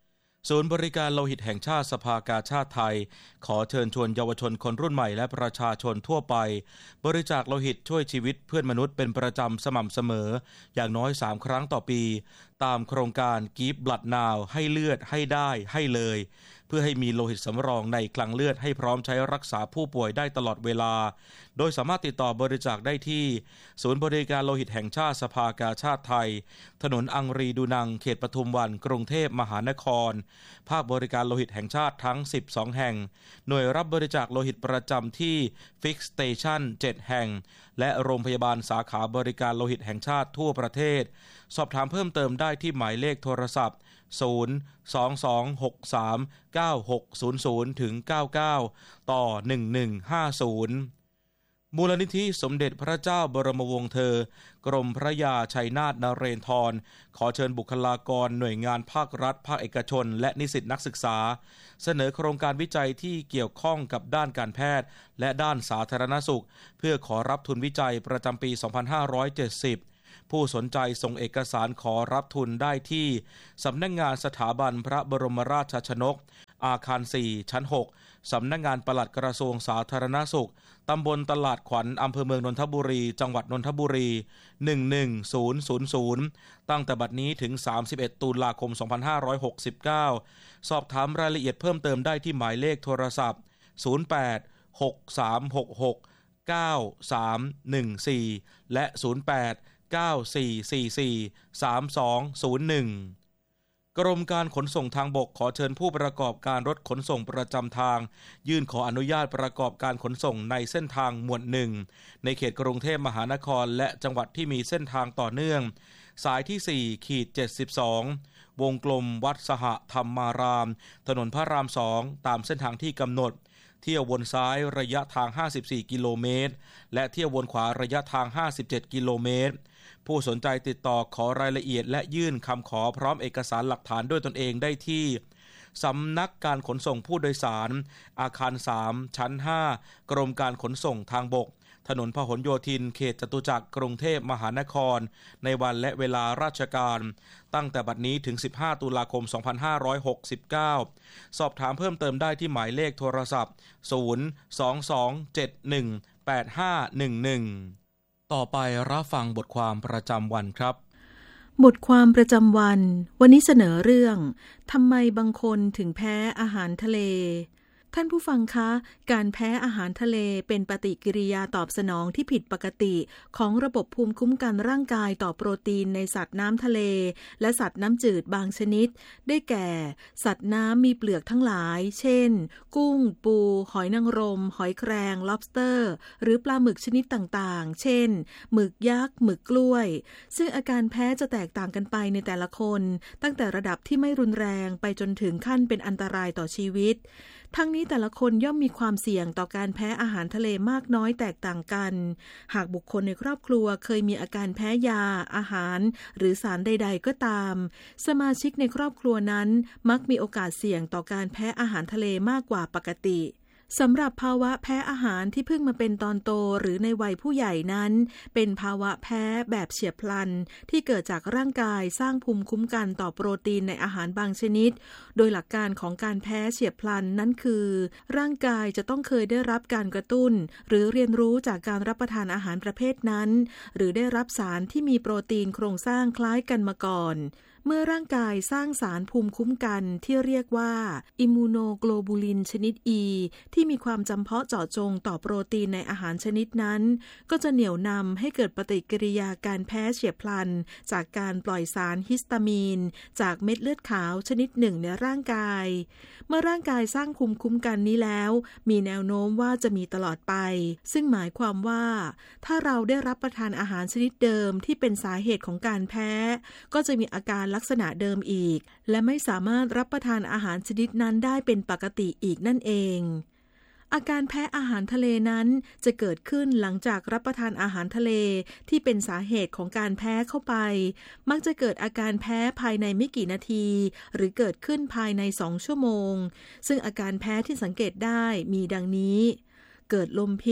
ศูนย์บริการโลหิตแห่งชาติสภากาชาดไทยขอเชิญชวนเยาวชนคนรุ่นใหม่และประชาชนทั่วไปบริจาคโลหิตช่วยชีวิตเพื่อนมนุษย์เป็นประจำสม่ำเสมออย่างน้อยสามครั้งต่อปีตามโครงการ Give Blood Now ให้เลือดให้ได้ให้เลยเพื่อให้มีโลหิตสำรองในคลังเลือดให้พร้อมใช้รักษาผู้ป่วยได้ตลอดเวลาโดยสามารถติดต่อบริจาคได้ที่ศูนย์บริการโลหิตแห่งชาติสภากาชาดไทยถนนอังรีดูนังเขตปทุมวันกรุงเทพมหานครภาคบริการโลหิตแห่งชาติทั้งสิบสองแห่งหน่วยรับบริจาคโลหิตประจำที่ Fix Station เจ็ดแห่งและโรงพยาบาลสาขาบริการโลหิตแห่งชาติทั่วประเทศสอบถามเพิ่มเติมได้ที่หมายเลขโทรศัพท์ศูนย์ สอง สอง หก สาม เก้า หก ศูนย์ ศูนย์ ถึง เก้า เก้า ต่อ หนึ่ง หนึ่ง ห้า ศูนย์มูลนิธิสมเด็จพระเจ้าบรมวงศ์เธอกรมพระยาชัยนาทนเรนทรขอเชิญบุคลากรหน่วยงานภาครัฐภาคเอกชนและนิสิตนักศึกษาเสนอโครงการวิจัยที่เกี่ยวข้องกับด้านการแพทย์และด้านสาธารณสุขเพื่อขอรับทุนวิจัยประจำปี สองพันห้าร้อยเจ็ดสิบผู้สนใจส่งเอกสารขอรับทุนได้ที่สำนักงานสถาบันพระบรมราชชนกอาคารสี่ชั้นหกสำนักงานปลัดกระทรวงสาธารณสุขตำบลตลาดขวัญอำเภอเมืองนนทบุรีจังหวัดนนทบุรีหนึ่ง หนึ่ง ศูนย์ ศูนย์ ศูนย์ตั้งแต่บัดนี้ถึงสามสิบเอ็ดตุลาคมสองพันห้าร้อยหกสิบเก้าสอบถามรายละเอียดเพิ่มเติมได้ที่หมายเลขโทรศัพท์ศูนย์ แปด หก สาม หก หก เก้า สาม หนึ่ง สี่และศูนย์ แปด เก้า สี่ สี่ สี่ สาม สอง ศูนย์ หนึ่งกรมการขนส่งทางบกขอเชิญผู้ประกอบการรถขนส่งประจำทางยื่นขออนุญาตประกอบการขนส่งในเส้นทางหมวดหนึ่งในเขตกรุงเทพมหานครและจังหวัดที่มีเส้นทางต่อเนื่องสายที่ สี่ เจ็ดสิบสอง วงกลมวัดสหธรรมารามถนนพระรามสองตามเส้นทางที่กำหนดเที่ยววนซ้ายระยะทางห้าสิบสี่กิโลเมตรและเที่ยววนขวาระยะทางห้าสิบเจ็ดกิโลเมตรผู้สนใจติดต่อขอรายละเอียดและยื่นคำขอพร้อมเอกสารหลักฐานด้วยตนเองได้ที่สำนักการขนส่งผู้โดยสารอาคารสามชั้นห้ากรมการขนส่งทางบกถนนพหลโยธินเขตจตุจักรกรุงเทพมหานครในวันและเวลาราชการตั้งแต่บัดนี้ถึงสิบห้าตุลาคมสองพันห้าร้อยหกสิบเก้าสอบถามเพิ่มเติมได้ที่หมายเลขโทรศัพท์ศูนย์ สอง สอง เจ็ด หนึ่ง แปด ห้า หนึ่ง หนึ่งต่อไปรับฟังบทความประจำวันครับบทความประจำวันวันนี้เสนอเรื่องทำไมบางคนถึงแพ้อาหารทะเลท่านผู้ฟังคะการแพ้อาหารทะเลเป็นปฏิกิริยาตอบสนองที่ผิดปกติของระบบภูมิคุ้มกันร่างกายต่อโปรตีนในสัตว์น้ำทะเลและสัตว์น้ำจืดบางชนิดได้แก่สัตว์น้ำมีเปลือกทั้งหลายเช่นกุ้งปูหอยนางรมหอยแครง lobster หรือปลาหมึกชนิดต่างๆเช่นหมึกยักษ์หมึกกล้วยซึ่งอาการแพ้จะแตกต่างกันไปในแต่ละคนตั้งแต่ระดับที่ไม่รุนแรงไปจนถึงขั้นเป็นอันตรายต่อชีวิตทั้งนี้แต่ละคนย่อมมีความเสี่ยงต่อการแพ้อาหารทะเลมากน้อยแตกต่างกันหากบุคคลในครอบครัวเคยมีอาการแพ้ยาอาหารหรือสารใดๆก็ตามสมาชิกในครอบครัวนั้นมักมีโอกาสเสี่ยงต่อการแพ้อาหารทะเลมากกว่าปกติสำหรับภาวะแพ้อาหารที่เพิ่งมาเป็นตอนโตหรือในวัยผู้ใหญ่นั้นเป็นภาวะแพ้แบบเฉียบพลันที่เกิดจากร่างกายสร้างภูมิคุ้มกันต่อโปรตีนในอาหารบางชนิดโดยหลักการของการแพ้เฉียบพลันนั้นคือร่างกายจะต้องเคยได้รับการกระตุ้นหรือเรียนรู้จากการรับประทานอาหารประเภทนั้นหรือได้รับสารที่มีโปรตีนโครงสร้างคล้ายกันมาก่อนเมื่อร่างกายสร้างสารภูมิคุ้มกันที่เรียกว่าอิมมูโนโกลบูลินชนิด E ที่มีความจำเพาะเจาะจงต่อโปรตีนในอาหารชนิดนั้นก็จะเหนี่ยวนำให้เกิดปฏิกิริยาการแพ้เฉียบพลันจากการปล่อยสารฮิสตามีนจากเม็ดเลือดขาวชนิดหนึ่งในร่างกายเมื่อร่างกายสร้างภูมิคุ้มกันนี้แล้วมีแนวโน้มว่าจะมีตลอดไปซึ่งหมายความว่าถ้าเราได้รับประทานอาหารชนิดเดิมที่เป็นสาเหตุของการแพ้ก็จะมีอาการลักษณะเดิมอีกและไม่สามารถรับประทานอาหารชนิดนั้นได้เป็นปกติอีกนั่นเองอาการแพ้อาหารทะเลนั้นจะเกิดขึ้นหลังจากรับประทานอาหารทะเลที่เป็นสาเหตุของการแพ้เข้าไปมักจะเกิดอาการแพ้ภายในไม่กี่นาทีหรือเกิดขึ้นภายในสองชั่วโมงซึ่งอาการแพ้ที่สังเกตได้มีดังนี้เกิดลมพิษ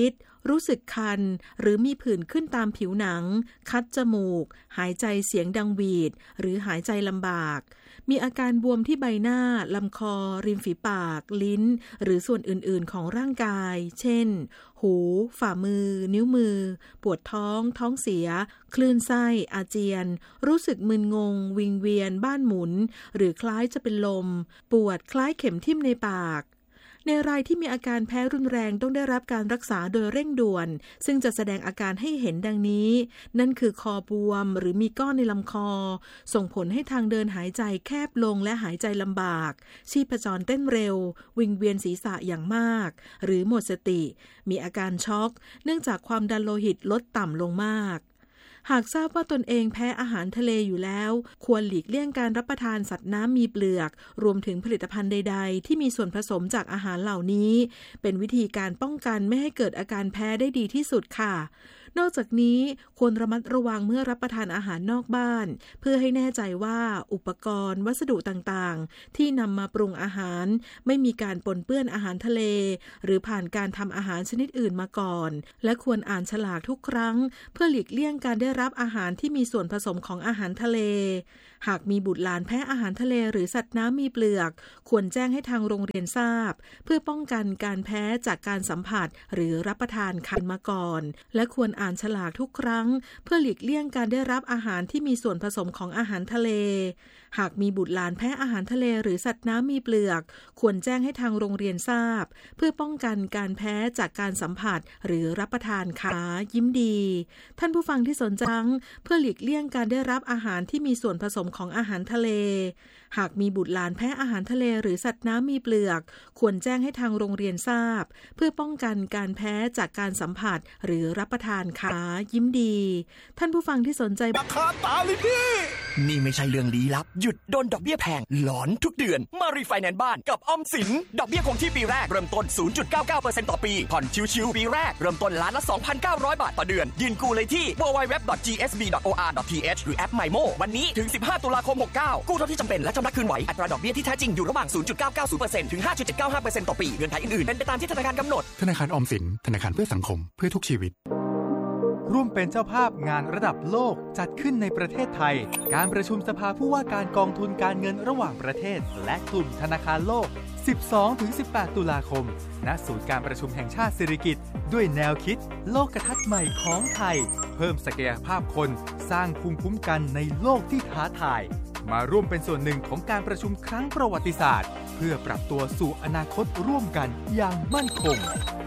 รู้สึกคันหรือมีผื่นขึ้นตามผิวหนังคัดจมูกหายใจเสียงดังหวีดหรือหายใจลำบากมีอาการบวมที่ใบหน้าลำคอริมฝีปากลิ้นหรือส่วนอื่นๆของร่างกายเช่นหูฝ่ามือนิ้วมือปวดท้องท้องเสียคลื่นไส้อาเจียนรู้สึกมึนงงวิงเวียนบ้านหมุนหรือคล้ายจะเป็นลมปวดคล้ายเข็มทิ่มในปากในรายที่มีอาการแพ้รุนแรงต้องได้รับการรักษาโดยเร่งด่วนซึ่งจะแสดงอาการให้เห็นดังนี้นั่นคือคอบวมหรือมีก้อนในลำคอส่งผลให้ทางเดินหายใจแคบลงและหายใจลำบากชีพจรเต้นเร็ววิงเวียนศีรษะอย่างมากหรือหมดสติมีอาการช็อกเนื่องจากความดันโลหิตลดต่ำลงมากหากทราบว่าตนเองแพ้อาหารทะเลอยู่แล้วควรหลีกเลี่ยงการรับประทานสัตว์น้ำมีเปลือกรวมถึงผลิตภัณฑ์ใดๆที่มีส่วนผสมจากอาหารเหล่านี้เป็นวิธีการป้องกันไม่ให้เกิดอาการแพ้ได้ดีที่สุดค่ะนอกจากนี้ควรระมัดระวังเมื่อรับประทานอาหารนอกบ้านเพื่อให้แน่ใจว่าอุปกรณ์วัสดุต่างๆที่นำมาปรุงอาหารไม่มีการปนเปื้อนอาหารทะเลหรือผ่านการทำอาหารชนิดอื่นมาก่อนและควรอ่านฉลากทุกครั้งเพื่อหลีกเลี่ยงการได้รับอาหารที่มีส่วนผสมของอาหารทะเลหากมีบุตรหลานแพ้อาหารทะเลหรือสัตว์น้ำมีเปลือกควรแจ้งให้ทางโรงเรียนทราบเพื่อป้องกันการแพ้จากการสัมผัสหรือรับประทานคันมาก่อนและควรอ่านฉลากทุกครั้งเพื่อหลีกเลี่ยงการได้รับอาหารที่มีส่วนผสมของอาหารทะเลหากมีบุตรหลานแพ้อาหารทะเลหรือสัตว์น้ำมีเปลือกควรแจ้งให้ทางโรงเรียนทราบเพื่อป้องกันการแพ้จากการสัมผัสหรือรับประทานค่ะยิ้มดีท่านผู้ฟังที่สนใจเพื่อหลีกเลี่ยงการได้รับอาหารที่มีส่วนผสมของอาหารทะเลหากมีบุตรหลานแพ้อาหารทะเลหรือสัตว์น้ำมีเปลือกควรแจ้งให้ทางโรงเรียนทราบเพื่อป้องกันการแพ้จากการสัมผัสหรือรับประทานค่ะยิ้มดีท่านผู้ฟังที่สนใจราคาตาเลยพี่นี่ไม่ใช่เรื่องลี้ลับหยุดโดนดอกเบี้ยแพงหลอนทุกเดือนมารีไฟแนนซ์บ้านกับออมสินดอกเบี้ยคงที่ปีแรกเริ่มต้น ศูนย์จุดเก้าเก้าเปอร์เซ็นต์ ต่อปีผ่อนชิวๆปีแรกเริ่มต้นล้านละ สองพันเก้าร้อย บาทต่อเดือนยื่นกู้เลยที่ ดับเบิลยู ดับเบิลยู ดับเบิลยู ดอท จี เอส บี ดอท โอ อาร์ ดอท ที เอช หรือแอป MyMo วันนี้ถึงสิบห้าตุลาคมหกเก้ากู้เท่าที่จำเป็นและชำระคืนไหวอัตราดอกเบี้ยที่แท้จริงอยู่ระหว่าง ศูนย์จุดเก้าเก้าศูนย์เปอร์เซ็นต์ ถึง ห้าจุดเจ็ดเก้าห้าเปอร์เซ็นต์ ต่อปีเงื่อนไขอื่นๆเป็นไปตามที่ธนาคารกำหนดธนาคารออมสินธนาคารเพื่อสังคมเพื่อทุกชีวิตร่วมเป็นเจ้าภาพงานระดับโลกจัดขึ้นในประเทศไทยการประชุมสภาผู้ว่าการกองทุนการเงินระหว่างประเทศและกลุ่มธนาคารโลก สิบสองถึงสิบแปด ตุลาคมณศูนย์การประชุมแห่งชาติสิริกิติ์ด้วยแนวคิดโลกทัศน์ใหม่ของไทยเพิ่มศักยภาพคนสร้างภูมิคุ้มกันในโลกที่ท้าทายมาร่วมเป็นส่วนหนึ่งของการประชุมครั้งประวัติศาสตร์เพื่อปรับตัวสู่อนาคตร่วมกันอย่างมั่นคง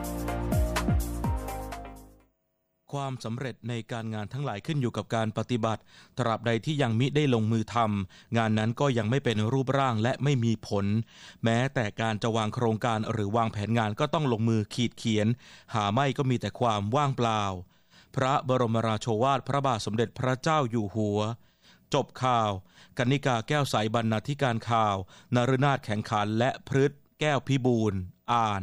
ความสำเร็จในการงานทั้งหลายขึ้นอยู่กับการปฏิบัติตราบใดที่ยังมิได้ลงมือทำงานนั้นก็ยังไม่เป็นรูปร่างและไม่มีผลแม้แต่การจะวางโครงการหรือวางแผนงานก็ต้องลงมือขีดเขียนหาไม่ก็มีแต่ความว่างเปล่าพระบรมราโชวาทพระบาทสมเด็จพระเจ้าอยู่หัวจบข่าวกนิกาแก้วใสบรรณาธิการข่าวนฤนาถแข็งขันและพฤทธิ์แก้วพิบูลย์อ่าน